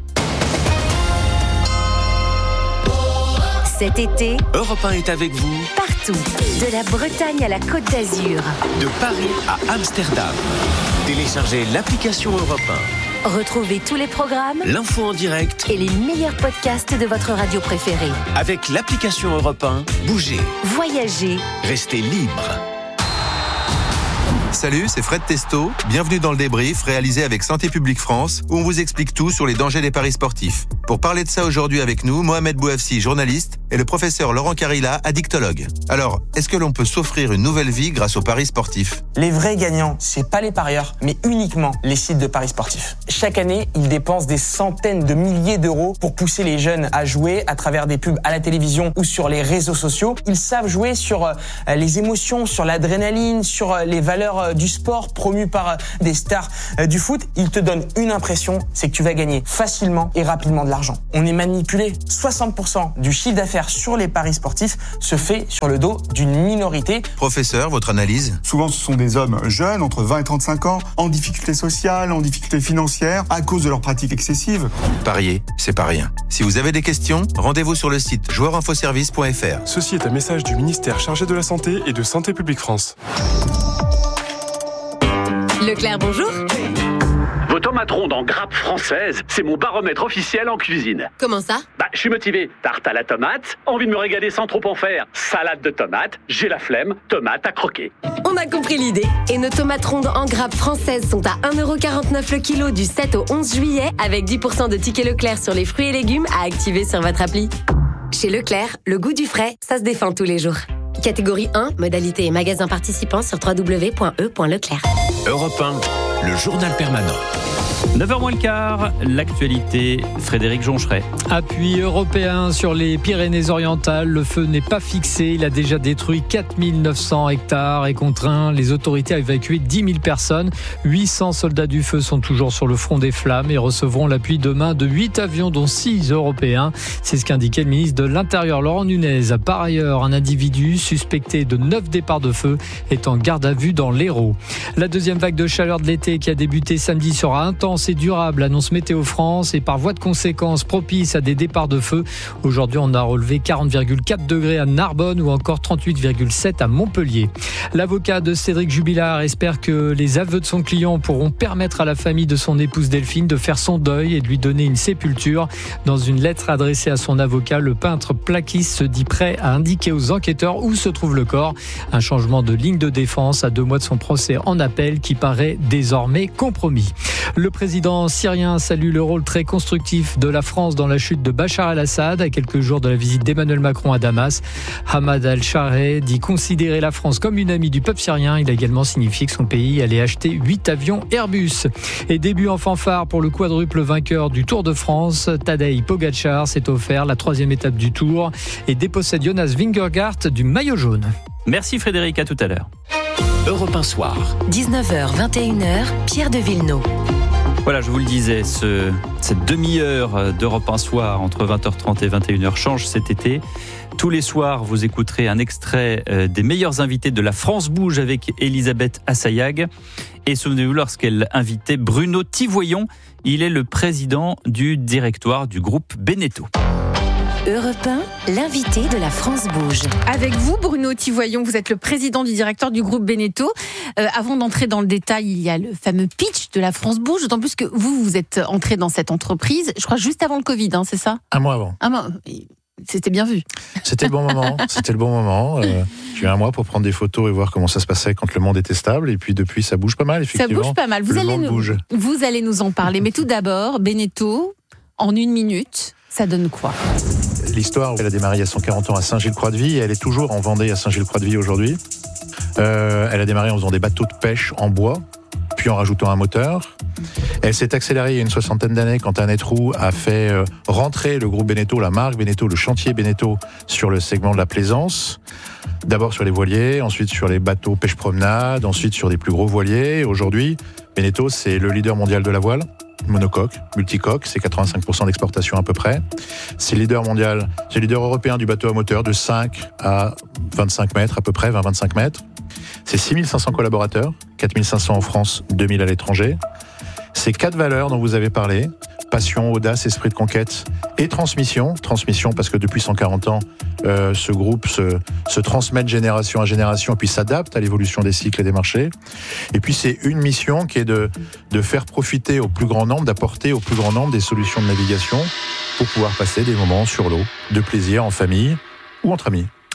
Cet été, Europe un est avec vous partout, de la Bretagne à la Côte d'Azur. De Paris à Amsterdam. Téléchargez l'application Europe un. Retrouvez tous les programmes, l'info en direct et les meilleurs podcasts de votre radio préférée. Avec l'application Europe un, bougez, voyagez, restez libre. Salut, c'est Fred Testo. Bienvenue dans le débrief réalisé avec Santé publique France, où on vous explique tout sur les dangers des paris sportifs. Pour parler de ça aujourd'hui avec nous, Mohamed Bouafsi, journaliste, et le professeur Laurent Carilla, addictologue. Alors, est-ce que l'on peut s'offrir une nouvelle vie grâce aux paris sportifs ? Les vrais gagnants, c'est pas les parieurs, mais uniquement les sites de paris sportifs. Chaque année, ils dépensent des centaines de milliers d'euros pour pousser les jeunes à jouer à travers des pubs à la télévision ou sur les réseaux sociaux. Ils savent jouer sur euh, les émotions, sur l'adrénaline, sur euh, les valeurs euh, du sport promues par euh, des stars euh, du foot. Ils te donnent une impression, c'est que tu vas gagner facilement et rapidement de l'argent. On est manipulé. soixante pour cent du chiffre d'affaires sur les paris sportifs se fait sur le dos d'une minorité. Professeur, votre analyse ? Souvent, ce sont des hommes jeunes, entre vingt et trente-cinq ans, en difficulté sociale, en difficulté financière, à cause de leurs pratiques excessives. Parier, c'est pas rien. Si vous avez des questions, rendez-vous sur le site joueur info service point f r. Ceci est un message du ministère chargé de la Santé et de Santé publique France. Leclerc, bonjour. Vos tomates rondes en grappe française, c'est mon baromètre officiel en cuisine. Comment ça ? Bah, je suis motivé. Tarte à la tomate, envie de me régaler sans trop en faire. Salade de tomates, j'ai la flemme, tomate à croquer. On a compris l'idée. Et nos tomates rondes en grappe françaises sont à un euro quarante-neuf le kilo du sept au onze juillet, avec dix pour cent de tickets Leclerc sur les fruits et légumes à activer sur votre appli. Chez Leclerc, le goût du frais, ça se défend tous les jours. Catégorie un, modalité et magasin participants sur w w w point e point leclerc. Europe un, le journal permanent. neuf heures moins le quart, l'actualité, Frédéric Joncheret. Appui européen sur les Pyrénées-Orientales, le feu n'est pas fixé, il a déjà détruit quatre mille neuf cents hectares et contraint les autorités à évacuer dix mille personnes. huit cents soldats du feu sont toujours sur le front des flammes et recevront l'appui demain de huit avions dont six européens. C'est ce qu'indiquait le ministre de l'Intérieur Laurent Nunez. Par ailleurs, un individu suspecté de neuf départs de feu est en garde à vue dans l'Hérault. La deuxième vague de chaleur de l'été qui a débuté samedi sera intense et durable, annonce Météo France, et par voie de conséquence propice à des départs de feu. Aujourd'hui, on a relevé quarante virgule quatre degrés à Narbonne ou encore trente-huit virgule sept à Montpellier. L'avocat de Cédric Jubilard espère que les aveux de son client pourront permettre à la famille de son épouse Delphine de faire son deuil et de lui donner une sépulture. Dans une lettre adressée à son avocat, le peintre plaquiste se dit prêt à indiquer aux enquêteurs où se trouve le corps. Un changement de ligne de défense à deux mois de son procès en appel qui paraît désormais compromis. Le président syrien salue le rôle très constructif de la France dans la chute de Bachar el-Assad à quelques jours de la visite d'Emmanuel Macron à Damas. Hamad al-Chareh dit considérer la France comme une amie du peuple syrien. Il a également signifié que son pays allait acheter huit avions Airbus. Et début en fanfare pour le quadruple vainqueur du Tour de France. Tadej Pogacar s'est offert la troisième étape du Tour et dépossède Jonas Vingegaard du maillot jaune. Merci Frédéric, à tout à l'heure. Europe un soir. dix-neuf heures, vingt et une heures, Pierre de Villeneuve. Voilà, je vous le disais, ce, cette demi-heure d'Europe un soir entre vingt heures trente et vingt et une heures change cet été. Tous les soirs, vous écouterez un extrait des meilleurs invités de la France Bouge avec Elisabeth Assayag. Et souvenez-vous, lorsqu'elle invitait Bruno Tivoyon, il est le président du directoire du groupe Beneteau. Europe un, l'invité de la France Bouge. Avec vous, Bruno Tivoyon, vous êtes le président du directeur du groupe Beneteau. Euh, avant d'entrer dans le détail, il y a le fameux pitch de la France Bouge, d'autant plus que vous, vous êtes entré dans cette entreprise, je crois, juste avant le Covid, hein, c'est ça ? Un mois avant. Un mois. C'était bien vu. C'était le bon moment. C'était le bon moment. Euh, j'ai eu un mois pour prendre des photos et voir comment ça se passait quand le monde était stable. Et puis depuis, ça bouge pas mal, effectivement. Ça bouge pas mal. Vous, le allez monde nous, bouge. vous allez nous en parler. Mais tout d'abord, Beneteau, en une minute, ça donne quoi ? L'histoire, elle a démarré il y a cent quarante ans à Saint-Gilles-Croix-de-Vie et elle est toujours en Vendée à Saint-Gilles-Croix-de-Vie aujourd'hui. Euh, elle a démarré en faisant des bateaux de pêche en bois, puis en rajoutant un moteur. Elle s'est accélérée il y a une soixantaine d'années quand Annette Roux a fait euh, rentrer le groupe Beneteau, la marque Beneteau, le chantier Beneteau sur le segment de la plaisance. D'abord sur les voiliers, ensuite sur les bateaux pêche-promenade, ensuite sur des plus gros voiliers. Aujourd'hui, Beneteau, c'est le leader mondial de la voile. Monocoque, multicoque, c'est quatre-vingt-cinq pour cent d'exportation à peu près. C'est le leader mondial, c'est le leader européen du bateau à moteur de cinq à vingt-cinq mètres à peu près, vingt à vingt-cinq mètres. C'est six mille cinq cents collaborateurs, quatre mille cinq cents en France, deux mille à l'étranger. C'est quatre valeurs dont vous avez parlé, passion, audace, esprit de conquête et transmission. Transmission parce que depuis cent quarante ans, euh, ce groupe se, se transmet de génération à génération et puis s'adapte à l'évolution des cycles et des marchés. Et puis c'est une mission qui est de, de faire profiter au plus grand nombre, d'apporter au plus grand nombre des solutions de navigation pour pouvoir passer des moments sur l'eau, de plaisir en famille ou entre amis.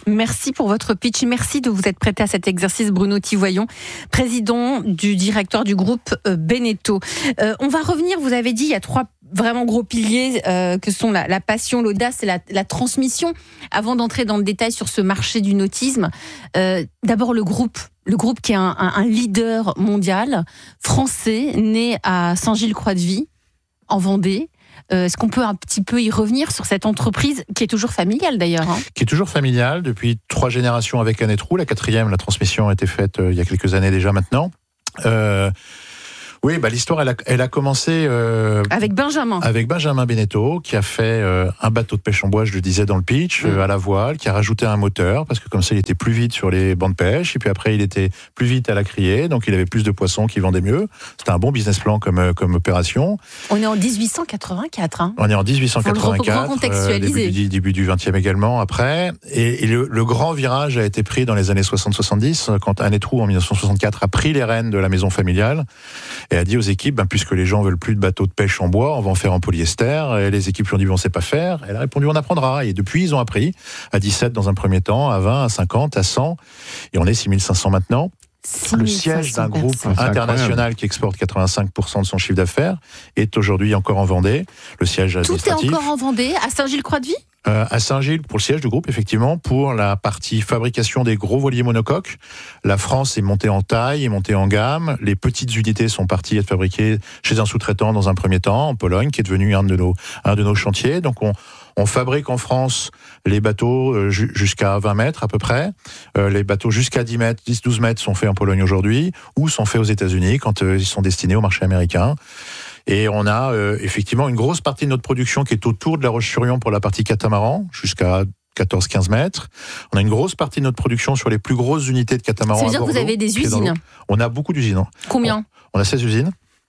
Merci pour votre pitch. Merci de vous être prêté à cet exercice, Bruno Tivoyon, président du directoire du groupe Beneteau. Euh, on va revenir, vous avez dit, il y a trois vraiment gros piliers euh, que sont la, la passion, l'audace et la, la transmission. Avant d'entrer dans le détail sur ce marché du nautisme, euh, d'abord le groupe. Le groupe qui est un, un, un leader mondial, français, né à Saint-Gilles-Croix-de-Vie, en Vendée. Euh, est-ce qu'on peut un petit peu y revenir sur cette entreprise qui est toujours familiale d'ailleurs hein Qui est toujours familiale depuis trois générations avec Anetrou. La quatrième, la transmission a été faite euh, il y a quelques années déjà maintenant. Euh, oui, bah, l'histoire, elle a, elle a commencé... Euh, avec Benjamin. Avec Benjamin Beneteau, qui a fait euh, un bateau de pêche en bois, je le disais dans le pitch, mmh. euh, à la voile, qui a rajouté un moteur, parce que comme ça, il était plus vite sur les bancs de pêche, et puis après, il était plus vite à la criée, donc il avait plus de poissons qui vendaient mieux. C'était un bon business plan comme, comme opération. On est en dix-huit cent quatre-vingt-quatre. Hein. On est en dix-huit cent quatre-vingt-quatre, euh, début, du, début du vingtième également, après. Et, et le, le grand virage a été pris dans les années soixante soixante-dix, quand Anetrou, en dix-neuf cent soixante-quatre, a pris les rênes de la maison familiale, et a dit aux équipes, ben, puisque les gens veulent plus de bateaux de pêche en bois, on va en faire en polyester. Et les équipes lui ont dit, on ne sait pas faire. Elle a répondu, on apprendra. Et depuis, ils ont appris à dix-sept dans un premier temps, à vingt, à cinquante, à cent. Et on est six mille cinq cents maintenant. Le siège d'un groupe international qui exporte quatre-vingt-cinq pour cent de son chiffre d'affaires est aujourd'hui encore en Vendée. Le siège administratif. Tout est encore en Vendée, à Saint-Gilles-Croix-de-Vie ? Euh, à Saint-Gilles, pour le siège du groupe, effectivement, pour la partie fabrication des gros voiliers monocoques. La France est montée en taille, est montée en gamme. Les petites unités sont parties être fabriquées chez un sous-traitant dans un premier temps, en Pologne, qui est devenu un de nos, un de nos chantiers. Donc on, on fabrique en France les bateaux euh, ju- jusqu'à vingt mètres à peu près. Euh, les bateaux jusqu'à dix mètres, dix douze mètres sont faits en Pologne aujourd'hui, ou sont faits aux États-Unis quand euh, ils sont destinés au marché américain. Et on a euh, effectivement une grosse partie de notre production qui est autour de la Roche-sur-Yon pour la partie catamaran, jusqu'à quatorze quinze mètres. On a une grosse partie de notre production sur les plus grosses unités de catamaran. Ça veut dire que vous avez des usines ? On a beaucoup d'usines. Combien ? On, on a seize usines.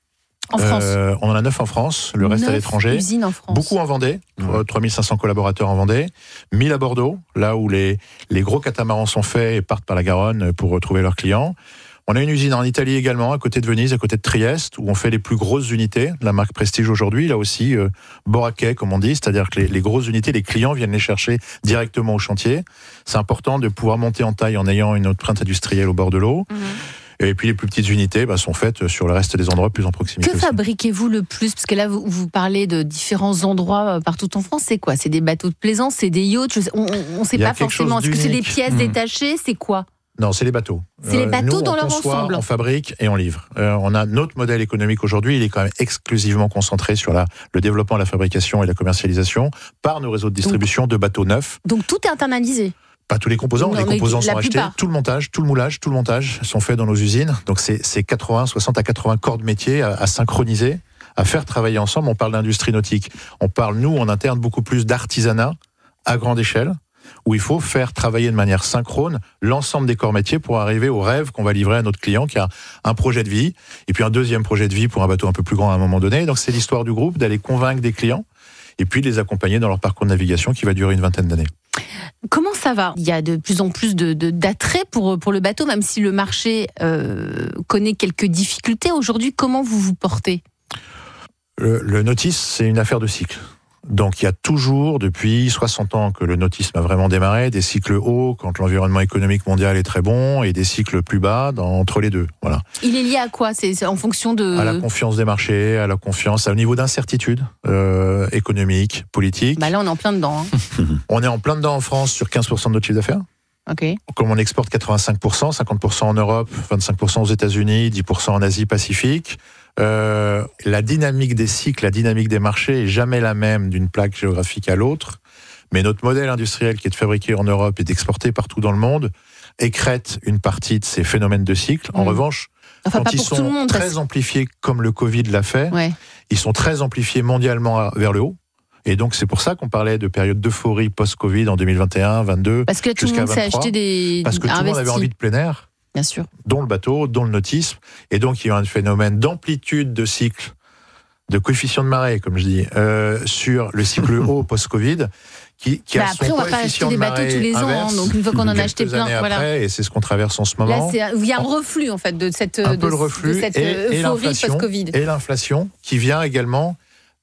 En France euh, On en a neuf en France, le reste à l'étranger. Usines en France. Beaucoup en Vendée, ouais. trois mille cinq cents collaborateurs en Vendée. mille à Bordeaux, là où les, les gros catamarans sont faits et partent par la Garonne pour retrouver leurs clients. On a une usine en Italie également, à côté de Venise, à côté de Trieste, où on fait les plus grosses unités, la marque Prestige aujourd'hui, là aussi, euh, Boracay, comme on dit, c'est-à-dire que les, les grosses unités, les clients viennent les chercher directement au chantier. C'est important de pouvoir monter en taille en ayant une empreinte industrielle au bord de l'eau. Mmh. Et puis les plus petites unités bah, sont faites sur le reste des endroits plus en proximité. Que aussi. Fabriquez-vous le plus ? Parce que là, vous, vous parlez de différents endroits partout en France. C'est quoi ? C'est des bateaux de plaisance ? C'est des yachts ? sais, On ne sait pas forcément. Est-ce que c'est des pièces mmh. détachées ? C'est quoi ? Non, c'est les bateaux. C'est les bateaux euh, nous, dans on leur conçoit, ensemble. On fabrique et on livre. Euh, on a notre modèle économique aujourd'hui, il est quand même exclusivement concentré sur la, le développement, la fabrication et la commercialisation par nos réseaux de distribution donc, de bateaux neufs. Donc tout est internalisé. Pas tous les composants, non, les composants sont achetés, plupart. tout le montage, tout le moulage, tout le montage sont faits dans nos usines. Donc c'est, c'est quatre-vingts, soixante à quatre-vingts corps de métier à, à synchroniser, à faire travailler ensemble. On parle d'industrie nautique. On parle, nous, en interne, beaucoup plus d'artisanat à grande échelle, où il faut faire travailler de manière synchrone l'ensemble des corps métiers pour arriver au rêve qu'on va livrer à notre client qui a un projet de vie, et puis un deuxième projet de vie pour un bateau un peu plus grand à un moment donné. Donc c'est l'histoire du groupe, d'aller convaincre des clients, et puis de les accompagner dans leur parcours de navigation qui va durer une vingtaine d'années. Comment ça va ? Il y a de plus en plus de, de, d'attrait pour, pour le bateau, même si le marché euh, connaît quelques difficultés. Aujourd'hui, comment vous vous portez ? Le, le nautisme, c'est une affaire de cycle. Donc il y a toujours, depuis soixante ans que le nautisme a vraiment démarré, des cycles hauts quand l'environnement économique mondial est très bon et des cycles plus bas dans, entre les deux. Voilà. Il est lié à quoi ? C'est, c'est en fonction de... À la confiance des marchés, à la confiance, au niveau d'incertitude euh, économique, politique. Bah là on est en plein dedans. Hein. On est en plein dedans en France sur quinze pour cent de notre chiffre d'affaires. Okay. Comme on exporte quatre-vingt-cinq pour cent, cinquante pour cent en Europe, vingt-cinq pour cent aux États-Unis, dix pour cent en Asie-Pacifique. Euh, la dynamique des cycles, la dynamique des marchés est jamais la même d'une plaque géographique à l'autre. Mais notre modèle industriel qui est de fabriquer en Europe et d'exporter partout dans le monde écrète une partie de ces phénomènes de cycle. En mmh. revanche, enfin, quand ils sont monde, très parce... amplifiés comme le Covid l'a fait, ouais. ils sont très amplifiés mondialement vers le haut. Et donc, c'est pour ça qu'on parlait de période d'euphorie post-Covid en deux mille vingt et un, vingt-deux, parce que tout le monde s'est acheté des... Parce que tout le monde avait envie de plein air. Bien sûr. Dont le bateau, dont le nautisme. Et donc, il y a un phénomène d'amplitude de cycle, de coefficient de marée, comme je dis, euh, sur le cycle haut post-Covid, qui, qui bah a après, son on va pas acheter des bateaux tous les inverse, ans, hein, donc une fois qu'on en a acheté plein, après, voilà. Et c'est ce qu'on traverse en ce moment. Là, c'est, il y a un reflux, en fait, de cette, un de, peu le reflux de cette et, euphorie et post-Covid. Et l'inflation qui vient également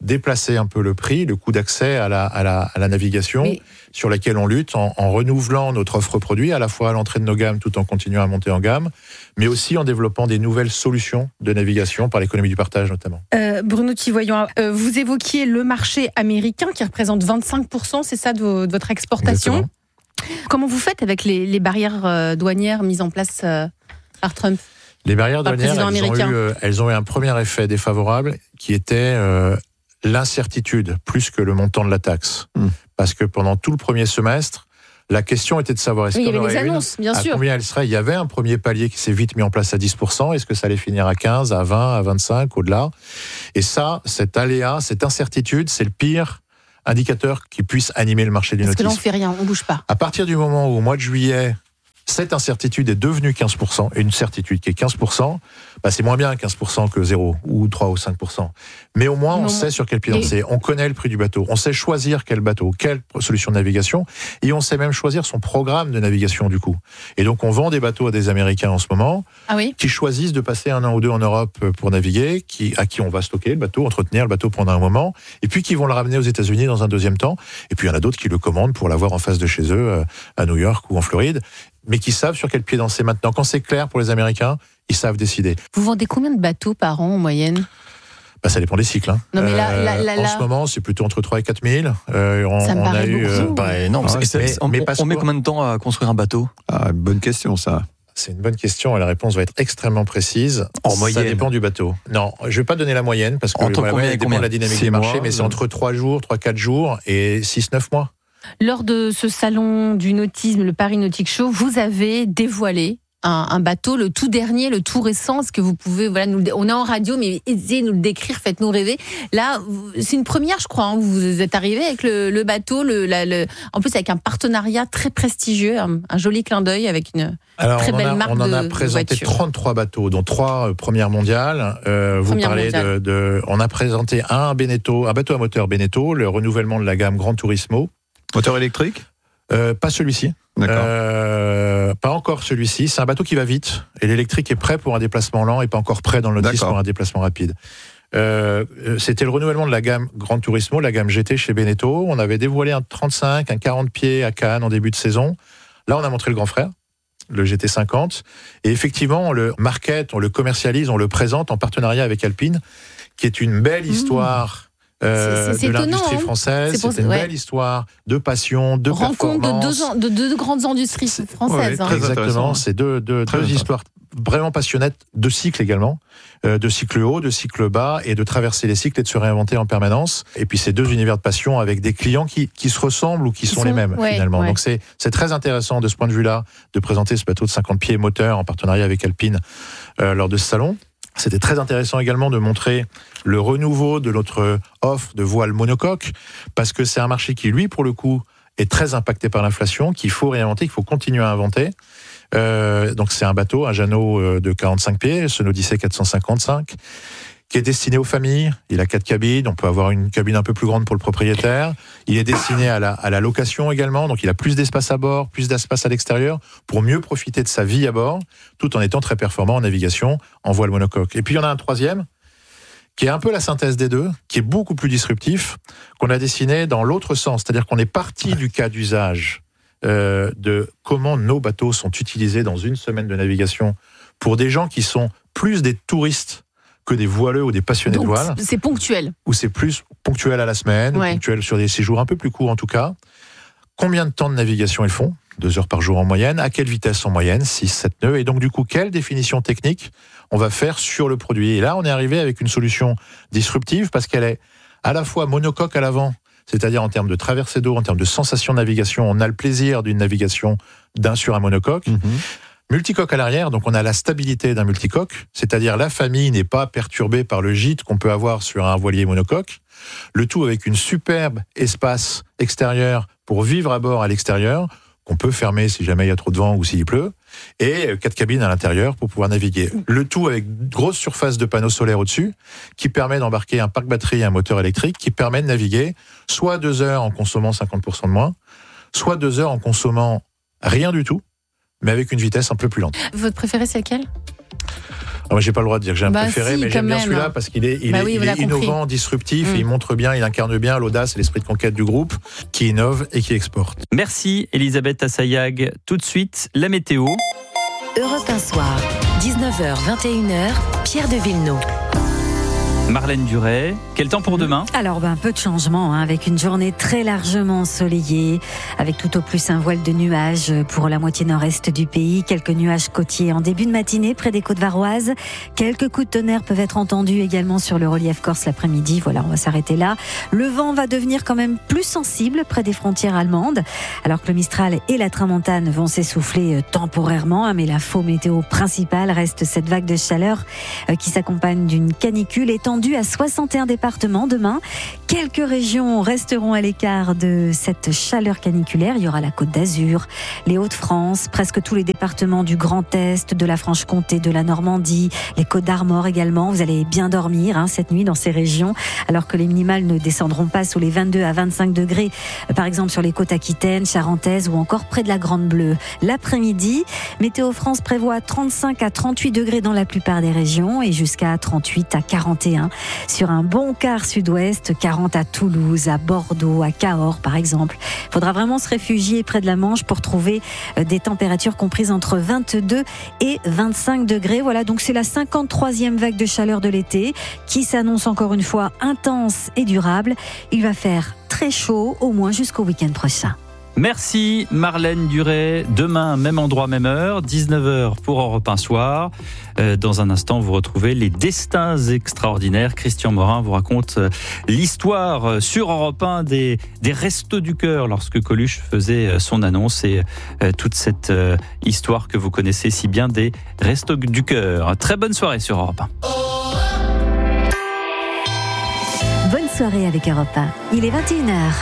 déplacer un peu le prix, le coût d'accès à la, à la, à la navigation, mais... sur laquelle on lutte en, en renouvelant notre offre produit, à la fois à l'entrée de nos gammes tout en continuant à monter en gamme, mais aussi en développant des nouvelles solutions de navigation par l'économie du partage notamment. Euh, Bruno Tivoyant, euh, vous évoquiez le marché américain qui représente vingt-cinq pour cent, c'est ça, de, vos, de votre exportation. Exactement. Comment vous faites avec les, les barrières euh, douanières mises en place euh, par Trump ? Les barrières douanières, elles ont, eu, euh, elles ont eu un premier effet défavorable qui était euh, l'incertitude plus que le montant de la taxe. Mmh. Parce que pendant tout le premier semestre, la question était de savoir est-ce oui, qu'il y aurait avait des annonces, une, bien à sûr. combien elle serait. Il y avait un premier palier qui s'est vite mis en place à dix pour cent. Est-ce que ça allait finir à quinze, à vingt, à vingt-cinq, au-delà ? Et ça, cet aléa, cette incertitude, c'est le pire indicateur qui puisse animer le marché du nautisme. Parce que là, on fait rien, on bouge pas. À partir du moment où, au mois de juillet, cette incertitude est devenue quinze pour cent, et une certitude qui est quinze pour cent, bah c'est moins bien quinze pour cent que zéro, ou trois ou cinq pour cent. Mais au moins, on non, sait sur quel pied danser, on connaît le prix du bateau, on sait choisir quel bateau, quelle solution de navigation, et on sait même choisir son programme de navigation du coup. Et donc, on vend des bateaux à des Américains en ce moment, ah oui qui choisissent de passer un an ou deux en Europe pour naviguer, qui, à qui on va stocker le bateau, entretenir le bateau pendant un moment, et puis qui vont le ramener aux États-Unis dans un deuxième temps. Et puis, il y en a d'autres qui le commandent pour l'avoir en face de chez eux, à New York ou en Floride, mais qui savent sur quel pied danser maintenant. Quand c'est clair pour les Américains, ils savent décider. Vous vendez combien de bateaux par an en moyenne ? Bah, ça dépend des cycles. Hein. Non, mais là, euh, là, là, en là... ce moment, c'est plutôt entre trois et quatre mille. Euh, on, ça me on paraît a eu, beaucoup. Euh, bah, non, ah, c'est, mais, c'est, on, mais on met combien de temps à construire un bateau ? Ah, bonne question, ça. C'est une bonne question et la réponse va être extrêmement précise. En ça moyenne. dépend du bateau. Non, je ne vais pas donner la moyenne parce que entre voilà, combien ça dépend de la dynamique des marchés, mais c'est entre trois jours, trois quatre jours et six neuf mois. Lors de ce salon du nautisme, le Paris Nautic Show, vous avez dévoilé un, un bateau, le tout dernier, le tout récent. Est-ce que vous pouvez, voilà, nous le, on est en radio, mais essayez de nous le décrire, faites-nous rêver. Là, c'est une première, je crois. Hein, vous êtes arrivé avec le, le bateau, le, la, le, en plus avec un partenariat très prestigieux, un, un joli clin d'œil avec une Alors, très belle a, marque on de On en a présenté trente-trois bateaux, dont trois euh, premières mondiales. Euh, vous Première parlez mondiale. de, de, on a présenté un Beneteau, un bateau à moteur Beneteau, le renouvellement de la gamme Gran Turismo. Moteur électrique ? Euh, pas celui-ci. D'accord. Euh, pas encore celui-ci. C'est un bateau qui va vite et l'électrique est prêt pour un déplacement lent et pas encore prêt dans le nautisme pour un déplacement rapide. Euh, c'était le renouvellement de la gamme Gran Turismo, la gamme G T chez Beneteau. On avait dévoilé un trente-cinq, un quarante pieds à Cannes en début de saison. Là, on a montré le grand frère, le G T cinquante. Et effectivement, on le market, on le commercialise, on le présente en partenariat avec Alpine, qui est une belle histoire. Mmh. Euh, c'est, c'est de étonnant, l'industrie hein. française, c'est, pour, c'est une ouais. belle histoire de passion, de rencontre performance. de deux, de deux grandes industries françaises. Ouais, hein. Exactement, c'est deux, deux, deux histoires vraiment passionnantes de cycles également, euh, de cycles hauts, de cycles bas, et de traverser les cycles et de se réinventer en permanence. Et puis c'est deux univers de passion avec des clients qui, qui se ressemblent ou qui sont, sont les mêmes ouais, finalement. Ouais. Donc c'est, c'est très intéressant de ce point de vue-là de présenter ce bateau de cinquante pieds moteur en partenariat avec Alpine euh, lors de ce salon. C'était très intéressant également de montrer le renouveau de notre offre de voile monocoque, parce que c'est un marché qui, lui, pour le coup, est très impacté par l'inflation, qu'il faut réinventer, qu'il faut continuer à inventer. Euh, donc c'est un bateau, un Jeannot de quarante-cinq pieds, ce Odyssey quatre cent cinquante-cinq, qui est destiné aux familles. Il a quatre cabines, on peut avoir une cabine un peu plus grande pour le propriétaire. Il est destiné à la, à la location également, donc il a plus d'espace à bord, plus d'espace à l'extérieur, pour mieux profiter de sa vie à bord, tout en étant très performant en navigation, en voile monocoque. Et puis il y en a un troisième, qui est un peu la synthèse des deux, qui est beaucoup plus disruptif, qu'on a dessiné dans l'autre sens, c'est-à-dire qu'on est parti du cas d'usage euh, de comment nos bateaux sont utilisés dans une semaine de navigation pour des gens qui sont plus des touristes que des voileux ou des passionnés Donc, de voile. C'est ponctuel. Ou c'est plus ponctuel à la semaine, ouais. ou ponctuel sur des séjours un peu plus courts en tout cas. Combien de temps de navigation ils font ? Deux heures par jour en moyenne. À quelle vitesse en moyenne ? six, sept nœuds. Et donc du coup, quelle définition technique on va faire sur le produit ? Et là, on est arrivé avec une solution disruptive parce qu'elle est à la fois monocoque à l'avant, c'est-à-dire en termes de traversée d'eau, en termes de sensation de navigation, on a le plaisir d'une navigation d'un sur un monocoque. Mmh. Multicoque à l'arrière, donc on a la stabilité d'un multicoque, c'est-à-dire la famille n'est pas perturbée par le gîte qu'on peut avoir sur un voilier monocoque. Le tout avec une superbe espace extérieur pour vivre à bord à l'extérieur, qu'on peut fermer si jamais il y a trop de vent ou s'il pleut, et quatre cabines à l'intérieur pour pouvoir naviguer. Le tout avec une grosse surface de panneaux solaires au-dessus, qui permet d'embarquer un parc batterie et un moteur électrique, qui permet de naviguer soit deux heures en consommant cinquante pour cent de moins, soit deux heures en consommant rien du tout, mais avec une vitesse un peu plus lente. Votre préféré, c'est lequel ? moi, j'ai pas le droit de dire que j'ai un bah préféré, si, mais j'aime bien même. celui-là parce qu'il est, il bah est, oui, il est innovant, disruptif, mmh. et il montre bien, il incarne bien l'audace et l'esprit de conquête du groupe, qui innove et qui exporte. Merci Elisabeth Assayag. Tout de suite, la météo. Europe un soir, dix-neuf heures vingt et une heures, Pierre de Villeneuve. Marlène Duret, quel temps pour demain ? Alors, ben, peu de changement, hein, avec une journée très largement ensoleillée, avec tout au plus un voile de nuages pour la moitié nord-est du pays, quelques nuages côtiers en début de matinée près des côtes varoises, quelques coups de tonnerre peuvent être entendus également sur le relief corse l'après-midi. Voilà, on va s'arrêter là. Le vent va devenir quand même plus sensible près des frontières allemandes, alors que le Mistral et la Tramontane vont s'essouffler temporairement, hein, mais la faux météo principale reste cette vague de chaleur euh, qui s'accompagne d'une canicule étendue à soixante et un départements demain. Quelques régions resteront à l'écart de cette chaleur caniculaire. Il y aura la Côte d'Azur, les Hauts-de-France, presque tous les départements du Grand Est, de la Franche-Comté, de la Normandie, les Côtes d'Armor également. Vous allez bien dormir hein, cette nuit dans ces régions, alors que les minimales ne descendront pas sous les vingt-deux à vingt-cinq degrés, par exemple sur les côtes aquitaines, charentaises ou encore près de la Grande Bleue. L'après-midi, Météo France prévoit trente-cinq à trente-huit degrés dans la plupart des régions et jusqu'à trente-huit à quarante et un sur un bon quart sud-ouest, quarante à Toulouse, à Bordeaux, à Cahors par exemple. Il faudra vraiment se réfugier près de la Manche pour trouver des températures comprises entre vingt-deux et vingt-cinq degrés. Voilà, donc c'est la cinquante-troisième vague de chaleur de l'été qui s'annonce encore une fois intense et durable. Il va faire très chaud, au moins jusqu'au week-end prochain. Merci Marlène Duret. Demain, même endroit, même heure, dix-neuf heures pour Europe un soir. Euh, dans un instant, vous retrouvez les destins extraordinaires. Christian Morin vous raconte l'histoire sur Europe un des, des Restos du Cœur lorsque Coluche faisait son annonce et euh, toute cette euh, histoire que vous connaissez si bien des Restos du Cœur. Très bonne soirée sur Europe un. Bonne soirée avec Europe un. Il est vingt et une heures.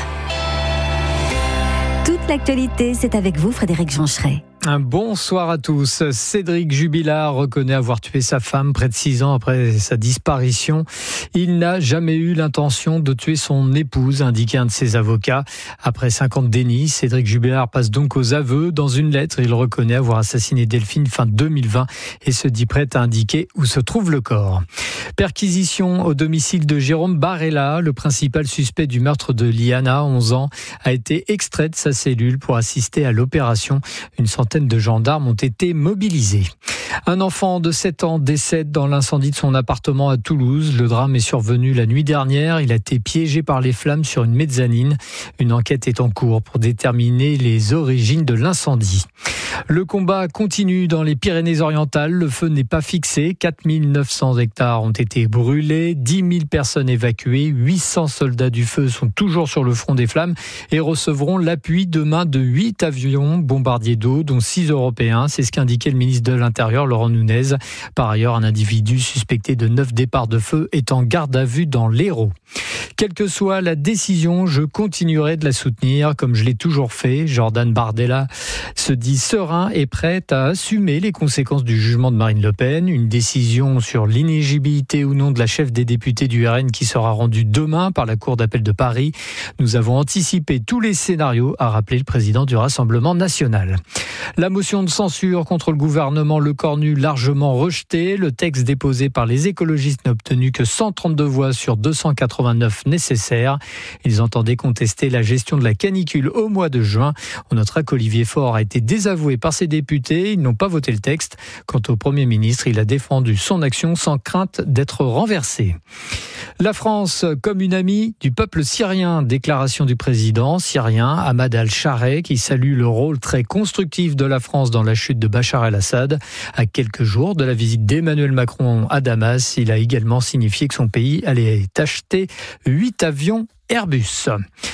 Toute l'actualité, c'est avec vous, Frédéric Joncheret. Un bonsoir à tous. Cédric Jubilard reconnaît avoir tué sa femme près de six ans après sa disparition. Il n'a jamais eu l'intention de tuer son épouse, indiquait un de ses avocats. Après cinq ans de déni, Cédric Jubilard passe donc aux aveux. Dans une lettre, il reconnaît avoir assassiné Delphine fin deux mille vingt et se dit prêt à indiquer où se trouve le corps. Perquisition au domicile de Jérôme Barella. Le principal suspect du meurtre de Liana, onze ans, a été extrait de sa cellule pour assister à l'opération. Une centaine de gendarmes ont été mobilisés. Un enfant de sept ans décède dans l'incendie de son appartement à Toulouse. Le drame est survenu la nuit dernière. Il a été piégé par les flammes sur une mezzanine. Une enquête est en cours pour déterminer les origines de l'incendie. Le combat continue dans les Pyrénées-Orientales. Le feu n'est pas fixé. quatre mille neuf cents hectares ont été brûlés, dix mille personnes évacuées, huit cents soldats du feu sont toujours sur le front des flammes et recevront l'appui demain de huit avions bombardiers d'eau, dont six européens. C'est ce qu'indiquait le ministre de l'Intérieur, Laurent Nunez. Par ailleurs, un individu suspecté de neuf départs de feu est en garde à vue dans l'Hérault. Quelle que soit la décision, je continuerai de la soutenir comme je l'ai toujours fait. Jordan Bardella se dit serein et prêt à assumer les conséquences du jugement de Marine Le Pen. Une décision sur l'inéligibilité ou non de la chef des députés du R N qui sera rendue demain par la Cour d'appel de Paris. Nous avons anticipé tous les scénarios, a rappelé le président du Rassemblement national. La motion de censure contre le gouvernement Lecornu largement rejetée. Le texte déposé par les écologistes n'a obtenu que cent trente-deux voix sur deux cent quatre-vingt-neuf nécessaires. Ils entendaient contester la gestion de la canicule au mois de juin. On notera qu'Olivier Faure a été désavoué par ses députés. Ils n'ont pas voté le texte. Quant au Premier ministre, il a défendu son action sans crainte d'être renversé. La France comme une amie du peuple syrien. Déclaration du président syrien Ahmad al-Chareh qui salue le rôle très constructif de la France dans la chute de Bachar el-Assad. À quelques jours de la visite d'Emmanuel Macron à Damas, il a également signifié que son pays allait acheter huit avions Airbus.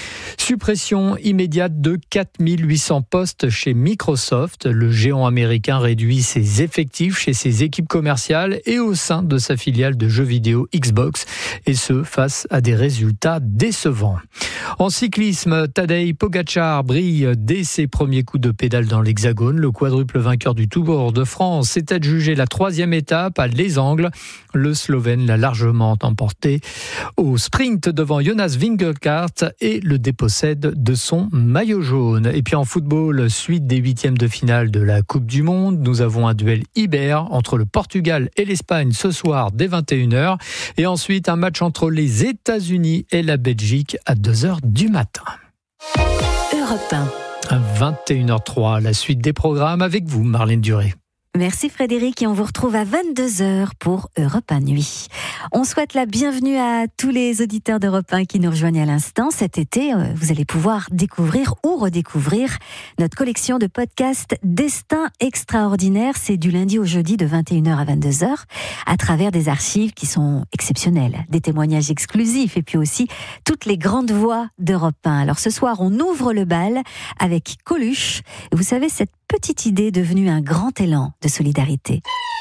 Suppression immédiate de quatre mille huit cents postes chez Microsoft. Le géant américain réduit ses effectifs chez ses équipes commerciales et au sein de sa filiale de jeux vidéo Xbox, et ce face à des résultats décevants. En cyclisme, Tadej Pogačar brille dès ses premiers coups de pédale dans l'Hexagone. Le quadruple vainqueur du Tour de France s'est adjugé la troisième étape à Les Angles. Le Slovène l'a largement emporté au sprint devant Jonas Vingegaard et le dépossède possède de son maillot jaune. Et puis en football, suite des huitièmes de finale de la Coupe du Monde, nous avons un duel Iber entre le Portugal et l'Espagne ce soir dès vingt et une heures. Et ensuite, un match entre les États-Unis et la Belgique à deux heures du matin. Europe un. À vingt et une heures trois, la suite des programmes avec vous, Marlène Duré. Merci Frédéric et on vous retrouve à vingt-deux heures pour Europe un Nuit. On souhaite la bienvenue à tous les auditeurs d'Europe un qui nous rejoignent à l'instant. Cet été, vous allez pouvoir découvrir ou redécouvrir notre collection de podcasts Destin extraordinaire. C'est du lundi au jeudi de vingt et une heures à vingt-deux heures à travers des archives qui sont exceptionnelles, des témoignages exclusifs et puis aussi toutes les grandes voix d'Europe un. Alors ce soir, on ouvre le bal avec Coluche. Vous savez, cette petite idée devenue un grand élan de solidarité.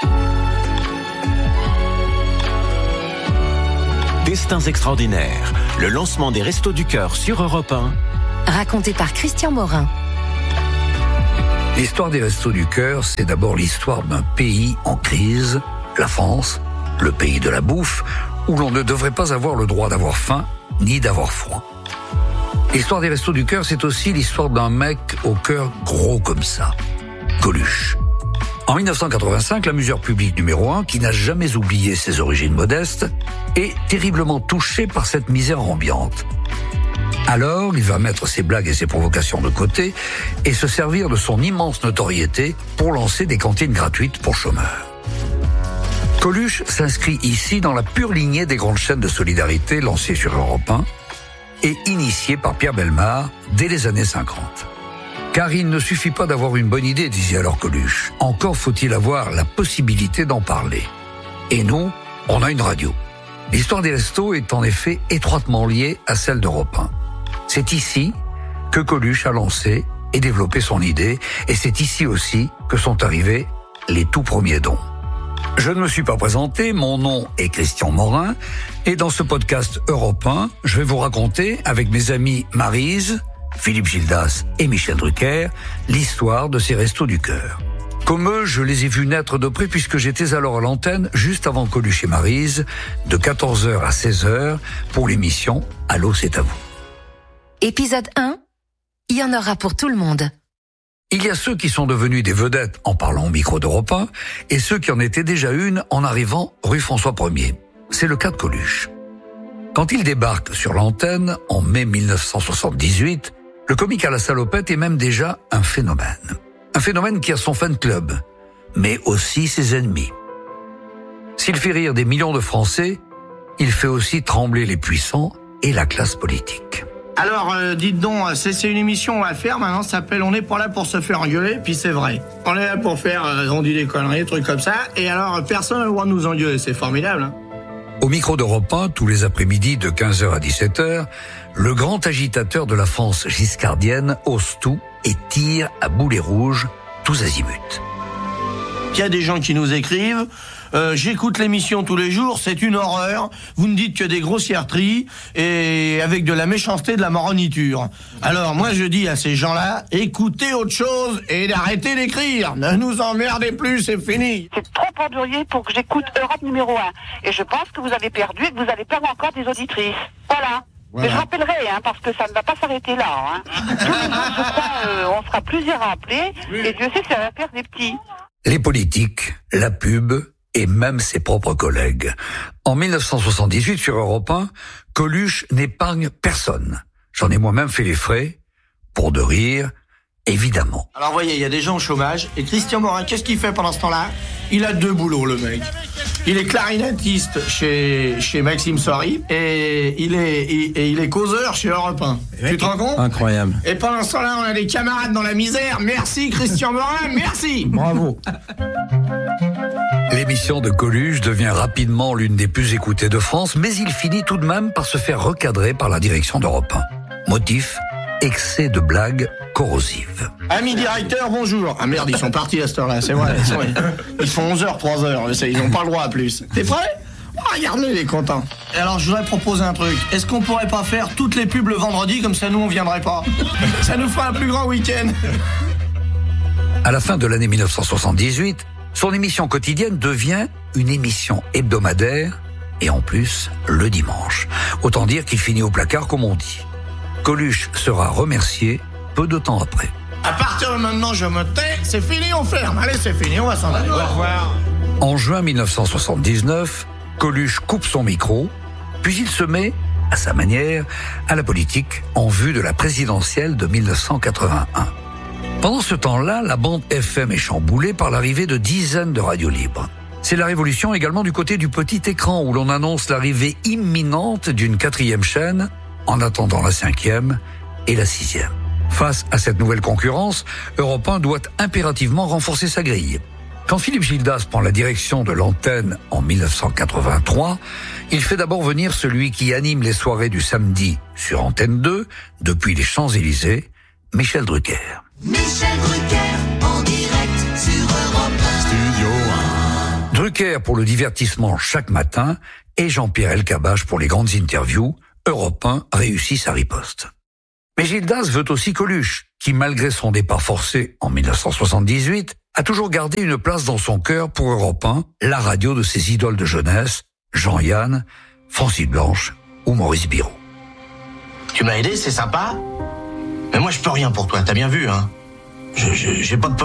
Destins extraordinaires, le lancement des Restos du Cœur sur Europe un. Raconté par Christian Morin. L'histoire des Restos du Cœur, c'est d'abord l'histoire d'un pays en crise, la France, le pays de la bouffe, où l'on ne devrait pas avoir le droit d'avoir faim ni d'avoir froid. L'histoire des Restos du Cœur, c'est aussi l'histoire d'un mec au cœur gros comme ça, Coluche. En dix-neuf cent quatre-vingt-cinq, l'amuseur public numéro un, qui n'a jamais oublié ses origines modestes, est terriblement touché par cette misère ambiante. Alors, il va mettre ses blagues et ses provocations de côté et se servir de son immense notoriété pour lancer des cantines gratuites pour chômeurs. Coluche s'inscrit ici dans la pure lignée des grandes chaînes de solidarité lancées sur Europe un, et initié par Pierre Bellemare dès les années cinquante. Car il ne suffit pas d'avoir une bonne idée, disait alors Coluche. Encore faut-il avoir la possibilité d'en parler. Et nous, on a une radio. L'histoire des restos est en effet étroitement liée à celle d'Europe un. C'est ici que Coluche a lancé et développé son idée, et c'est ici aussi que sont arrivés les tout premiers dons. Je ne me suis pas présenté, mon nom est Christian Morin, et dans ce podcast Europe un, je vais vous raconter, avec mes amis Maryse, Philippe Gildas et Michel Drucker, l'histoire de ces Restos du Cœur. Comme eux, je les ai vus naître de près puisque j'étais alors à l'antenne, juste avant Coluche et Maryse, de quatorze heures à seize heures, pour l'émission Allô, c'est à vous. Épisode un, il y en aura pour tout le monde. Il y a ceux qui sont devenus des vedettes en parlant au micro d'Europe un et ceux qui en étaient déjà une en arrivant rue François premier. C'est le cas de Coluche. Quand il débarque sur l'antenne en mai dix-neuf cent soixante-dix-huit, le comique à la salopette est même déjà un phénomène. Un phénomène qui a son fan club, mais aussi ses ennemis. S'il fait rire des millions de Français, il fait aussi trembler les puissants et la classe politique. Alors, euh, dites donc, c'est, c'est une émission à faire maintenant, ça s'appelle On n'est pas là pour se faire engueuler, puis c'est vrai. On est là pour faire, euh, on dit des conneries, des trucs comme ça, et alors personne n'a le droit de nous engueuler, c'est formidable, hein. Au micro d'Europe un, tous les après-midi de quinze heures à dix-sept heures, le grand agitateur de la France giscardienne ose tout et tire à boulet rouge tous azimuts. Il y a des gens qui nous écrivent, euh, j'écoute l'émission tous les jours, c'est une horreur, vous ne dites que des grossièreries et avec de la méchanceté, de la maroniture. Alors moi je dis à ces gens-là, écoutez autre chose et arrêtez d'écrire, ne nous emmerdez plus, c'est fini. C'est trop ordurier pour que j'écoute Europe numéro un. Et je pense que vous avez perdu et que vous allez perdre encore des auditrices. Voilà. Voilà. Mais je rappellerai, hein, parce que ça ne va pas s'arrêter là. Hein. Tous les jours, je crois, euh, on sera plusieurs à appeler, oui. Et Dieu sait que ça va faire des petits. Les politiques, la pub et même ses propres collègues. En dix-neuf cent soixante-dix-huit, sur Europe un, Coluche n'épargne personne. J'en ai moi-même fait les frais, pour de rire, évidemment. Alors voyez, il y a des gens au chômage, et Christian Morin, qu'est-ce qu'il fait pendant ce temps-là? Il a deux boulots, le mec. Il est clarinettiste chez, chez Maxime Sory, et il est, et, et il est causeur chez Europe un. Et tu te rends compte? Incroyable. Et pendant ce temps-là, on a des camarades dans la misère. Merci Christian Morin, merci. Bravo. L'émission de Coluche devient rapidement l'une des plus écoutées de France, mais il finit tout de même par se faire recadrer par la direction d'Europe un. Motif, excès de blagues corrosives. Amis directeurs, bonjour. Ah merde, ils sont partis à cette heure-là, c'est vrai. Ils, sont, ils font onze heures, trois heures, ils n'ont pas le droit à plus. T'es prêt? Oh, regarde-le, il est content. Et alors, je voudrais proposer un truc. Est-ce qu'on pourrait pas faire toutes les pubs le vendredi, comme ça nous, on viendrait pas? Ça nous fera un plus grand week-end. À la fin de l'année dix-neuf cent soixante-dix-huit, son émission quotidienne devient une émission hebdomadaire, et en plus, le dimanche. Autant dire qu'il finit au placard, comme on dit. Coluche sera remercié peu de temps après. À partir de maintenant, je me tais, c'est fini, on ferme. Allez, c'est fini, on va s'en aller. Au revoir. En juin mille neuf cent soixante-dix-neuf, Coluche coupe son micro, puis il se met, à sa manière, à la politique en vue de la présidentielle de mille neuf cent quatre-vingt-un. Pendant ce temps-là, la bande F M est chamboulée par l'arrivée de dizaines de radios libres. C'est la révolution également du côté du petit écran où l'on annonce l'arrivée imminente d'une quatrième chaîne en attendant la cinquième et la sixième. Face à cette nouvelle concurrence, Europe un doit impérativement renforcer sa grille. Quand Philippe Gildas prend la direction de l'antenne en mille neuf cent quatre-vingt-trois, il fait d'abord venir celui qui anime les soirées du samedi sur Antenne deux, depuis les Champs-Élysées, Michel Drucker. Michel Drucker, en direct sur Europe un. Studio un. Drucker pour le divertissement chaque matin et Jean-Pierre Elkabbach pour les grandes interviews. Europe un réussit sa riposte. Mais Gildas veut aussi Coluche, qui malgré son départ forcé en mille neuf cent soixante-dix-huit, a toujours gardé une place dans son cœur pour Europe un, la radio de ses idoles de jeunesse, Jean-Yann, Francis Blanche ou Maurice Biraud. Tu m'as aidé, c'est sympa. Mais moi, je peux rien pour toi, t'as bien vu, hein. Je, je, j'ai pas de